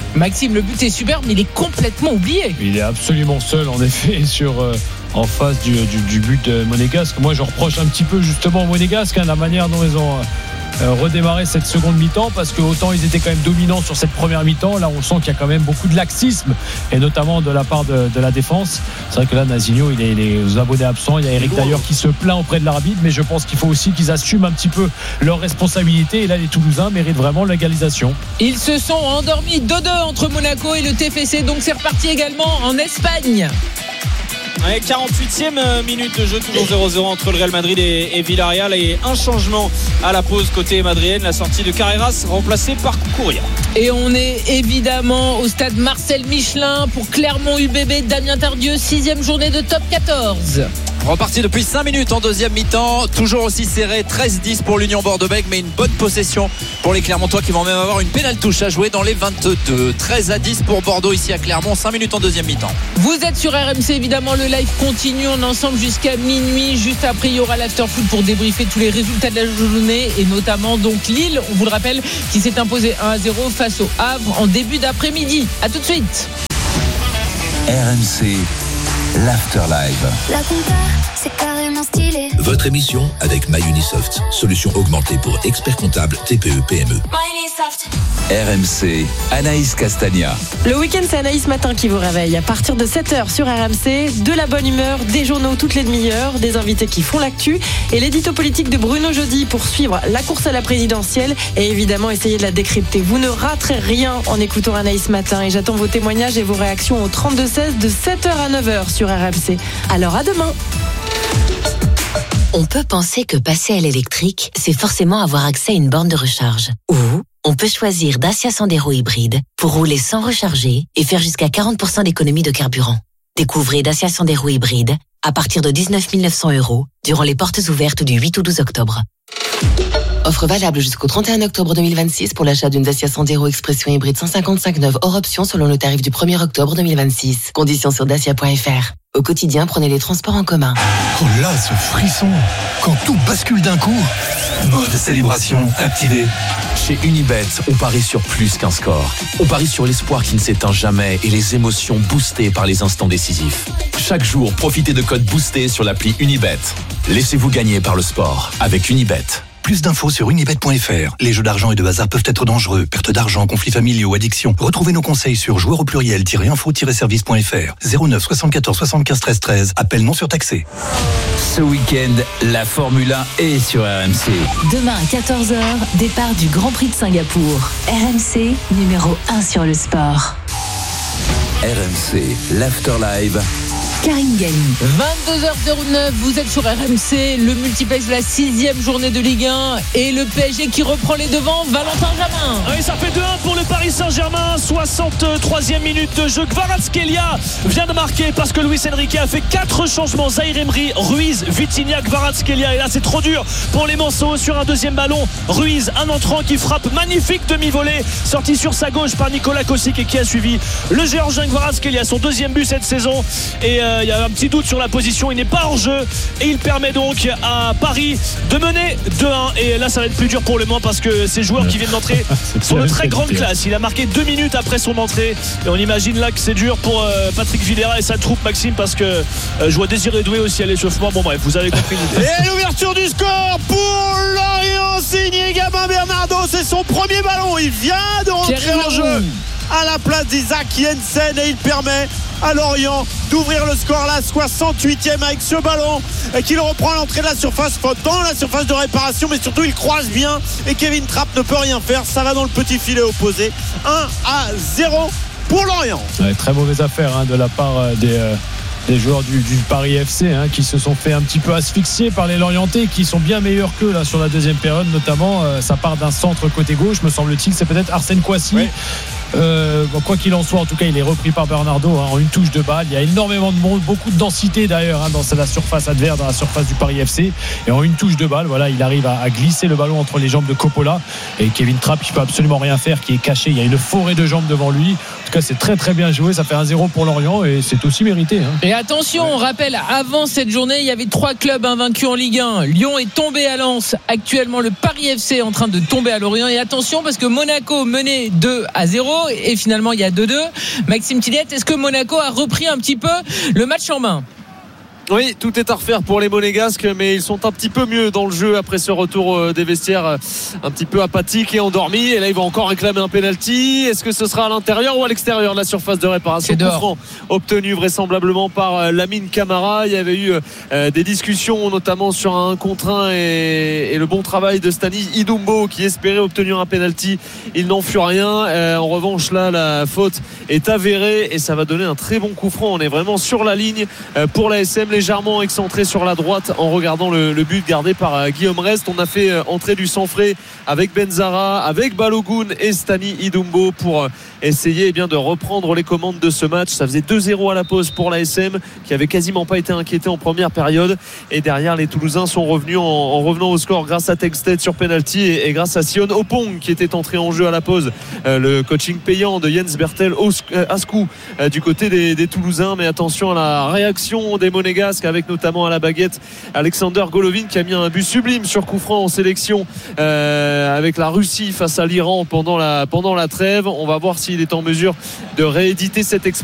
Maxime, le but est superbe, mais il est complètement oublié. Il est absolument seul, en effet, en face du but monégasque. Moi, je reproche un petit peu justement aux Monégasques la manière dont ils ont redémarrer cette seconde mi-temps, parce que autant ils étaient quand même dominants sur cette première mi-temps, là on sent qu'il y a quand même beaucoup de laxisme, et notamment de la part de la défense. C'est vrai que là Nazinho il est aux abonnés absents, il y a Eric d'ailleurs qui se plaint auprès de l'arbitre, mais je pense qu'il faut aussi qu'ils assument un petit peu leurs responsabilités, et là les Toulousains méritent vraiment l'égalisation. Ils se sont endormis 2-2 entre Monaco et le TFC, donc c'est reparti également en Espagne. Ouais, 48e minute de jeu, toujours 0-0 entre le Real Madrid et Villarreal, et un changement à la pause côté madrilène, la sortie de Carreras remplacé par Cucurella. Et on est évidemment au stade Marcel Michelin pour Clermont UBB, Damien Tardieu, 6e journée de top 14. Reparti depuis 5 minutes en deuxième mi-temps, toujours aussi serré, 13-10 pour l'Union Bordeaux-Bègles, mais une bonne possession pour les Clermontois qui vont même avoir une pénale touche à jouer dans les 22. 13-10 pour Bordeaux ici à Clermont, 5 minutes en deuxième mi-temps. Vous êtes sur RMC, évidemment le live continue, on est ensemble jusqu'à minuit. Juste après il y aura l'after-foot pour débriefer tous les résultats de la journée, et notamment donc Lille, on vous le rappelle, qui s'est imposé 1-0 face au Havre en début d'après-midi. A tout de suite. RMC, l'After Live. La compta, c'est carrément stylé. Votre émission avec MyUnisoft, solution augmentée pour experts comptables TPE PME. MyUnisoft. RMC, Anaïs Castagna. Le week-end, c'est Anaïs Matin qui vous réveille. À partir de 7h sur RMC, de la bonne humeur, des journaux toutes les demi-heures, des invités qui font l'actu, et l'édito politique de Bruno Jeudi pour suivre la course à la présidentielle et évidemment essayer de la décrypter. Vous ne raterez rien en écoutant Anaïs Matin, et j'attends vos témoignages et vos réactions au 32-16 de 7h à 9h sur RMC. Alors à demain. On peut penser que passer à l'électrique, c'est forcément avoir accès à une borne de recharge. Ou on peut choisir Dacia Sandero hybride pour rouler sans recharger et faire jusqu'à 40% d'économie de carburant. Découvrez Dacia Sandero hybride à partir de 19 900 € durant les portes ouvertes du 8 au 12 octobre. Offre valable jusqu'au 31 octobre 2026 pour l'achat d'une Dacia Sandero Expression hybride 155 neuve hors option selon le tarif du 1er octobre 2026. Conditions sur dacia.fr. Au quotidien, prenez les transports en commun. Oh là, ce frisson! Quand tout bascule d'un coup! Mode célébration activé. Chez Unibet, on parie sur plus qu'un score. On parie sur l'espoir qui ne s'éteint jamais et les émotions boostées par les instants décisifs. Chaque jour, profitez de codes boostés sur l'appli Unibet. Laissez-vous gagner par le sport avec Unibet. Plus d'infos sur unibet.fr. Les jeux d'argent et de hasard peuvent être dangereux. Perte d'argent, conflits familiaux, addiction. Retrouvez nos conseils sur joueurs au pluriel-info-service.fr. 09 74 75 13 13. Appel non surtaxé. Ce week-end, la Formule 1 est sur RMC. Demain à 14h, départ du Grand Prix de Singapour. RMC, numéro 1 sur le sport. RMC, l'After Live. Karine Galli. 22h09, vous êtes sur RMC, le multiplex de la 6e journée de Ligue 1 et le PSG qui reprend les devants. Valentin Jamin. Oui, ça fait 2-1 pour le Paris Saint-Germain. 63e minute de jeu. Kvaratskhelia vient de marquer parce que Luis Enrique a fait 4 changements. Zaïre Emery, Ruiz, Vitinha, Kvaratskhelia. Et là, c'est trop dur pour les Manceaux sur un deuxième ballon. Ruiz, un entrant qui frappe, magnifique demi-volée, sorti sur sa gauche par Nicolas Kosic et qui a suivi le Géorgien Kvaratskhelia, son deuxième but cette saison. Et il y a un petit doute sur la position, il n'est pas hors jeu et il permet donc à Paris de mener 2-1. Et là ça va être plus dur pour Le Mans parce que ces joueurs qui viennent d'entrer sont de très grande classe. Il a marqué 2 minutes après son entrée et on imagine là que c'est dur pour Patrick Vieira et sa troupe, Maxime, parce que je vois Désiré Doué aussi à l'échauffement. Bon bref, vous avez compris l'idée. Et l'ouverture du score pour Lorient, signé Gabin Bernardo, c'est son premier ballon, il vient de rentrer en jeu à la place d'Isaac Jensen et il permet à Lorient d'ouvrir le score là, 68e avec ce ballon qu'il reprend à l'entrée de la surface, faute dans la surface de réparation, mais surtout il croise bien et Kevin Trapp ne peut rien faire, ça va dans le petit filet opposé. 1-0 pour Lorient. Ouais, très mauvaise affaire de la part des joueurs du Paris FC qui se sont fait un petit peu asphyxier par les Lorientais qui sont bien meilleurs qu'eux là sur la deuxième période, notamment ça part d'un centre côté gauche, me semble-t-il, c'est peut-être Arsène Kouassi. Ouais. Quoi qu'il en soit, en tout cas il est repris par Bernardo en une touche de balle. Il y a énormément de monde, beaucoup de densité d'ailleurs dans la surface adverse, dans la surface du Paris FC, et en une touche de balle, voilà, il arrive à glisser le ballon entre les jambes de Coppola et Kevin Trapp, il peut absolument rien faire, qui est caché, il y a une forêt de jambes devant lui. tout cas, c'est très très bien joué. Ça fait 1-0 pour Lorient et c'est aussi mérité. Et attention, on rappelle, avant cette journée, il y avait 3 clubs invaincus en Ligue 1. Lyon est tombé à Lens. Actuellement, le Paris FC est en train de tomber à Lorient. Et attention, parce que Monaco menait 2-0 et finalement, il y a 2-2. Maxime Tillette, est-ce que Monaco a repris un petit peu le match en main? Oui, tout est à refaire pour les Monégasques, mais ils sont un petit peu mieux dans le jeu après ce retour des vestiaires un petit peu apathique et endormi. Et là, ils vont encore réclamer un penalty. Est-ce que ce sera à l'intérieur ou à l'extérieur de la surface de réparation? Coup franc obtenu vraisemblablement par Lamine Camara. Il y avait eu des discussions, notamment sur un 1 contre 1 et le bon travail de Stanis Idumbo qui espérait obtenir un penalty. Il n'en fut rien. En revanche, là, la faute est avérée et ça va donner un très bon coup franc. On est vraiment sur la ligne pour la SM, légèrement excentré sur la droite en regardant le but gardé par Guillaume Rest. On a fait entrer du sang frais avec Benzara, avec Balogun et Stani Idumbo pour essayer de reprendre les commandes de ce match. Ça faisait 2-0 à la pause pour la SM qui avait quasiment pas été inquiété en première période, et derrière les Toulousains sont revenus en revenant au score grâce à Texted sur penalty et grâce à Sion Opong qui était entré en jeu à la pause. Le coaching payant de Jens Bertel Ascou du côté des Toulousains. Mais attention à la réaction des Monégasques avec notamment à la baguette Alexander Golovin qui a mis un but sublime sur coup franc en sélection avec la Russie face à l'Iran pendant la trêve. On va voir s'il est en mesure de rééditer cette expérience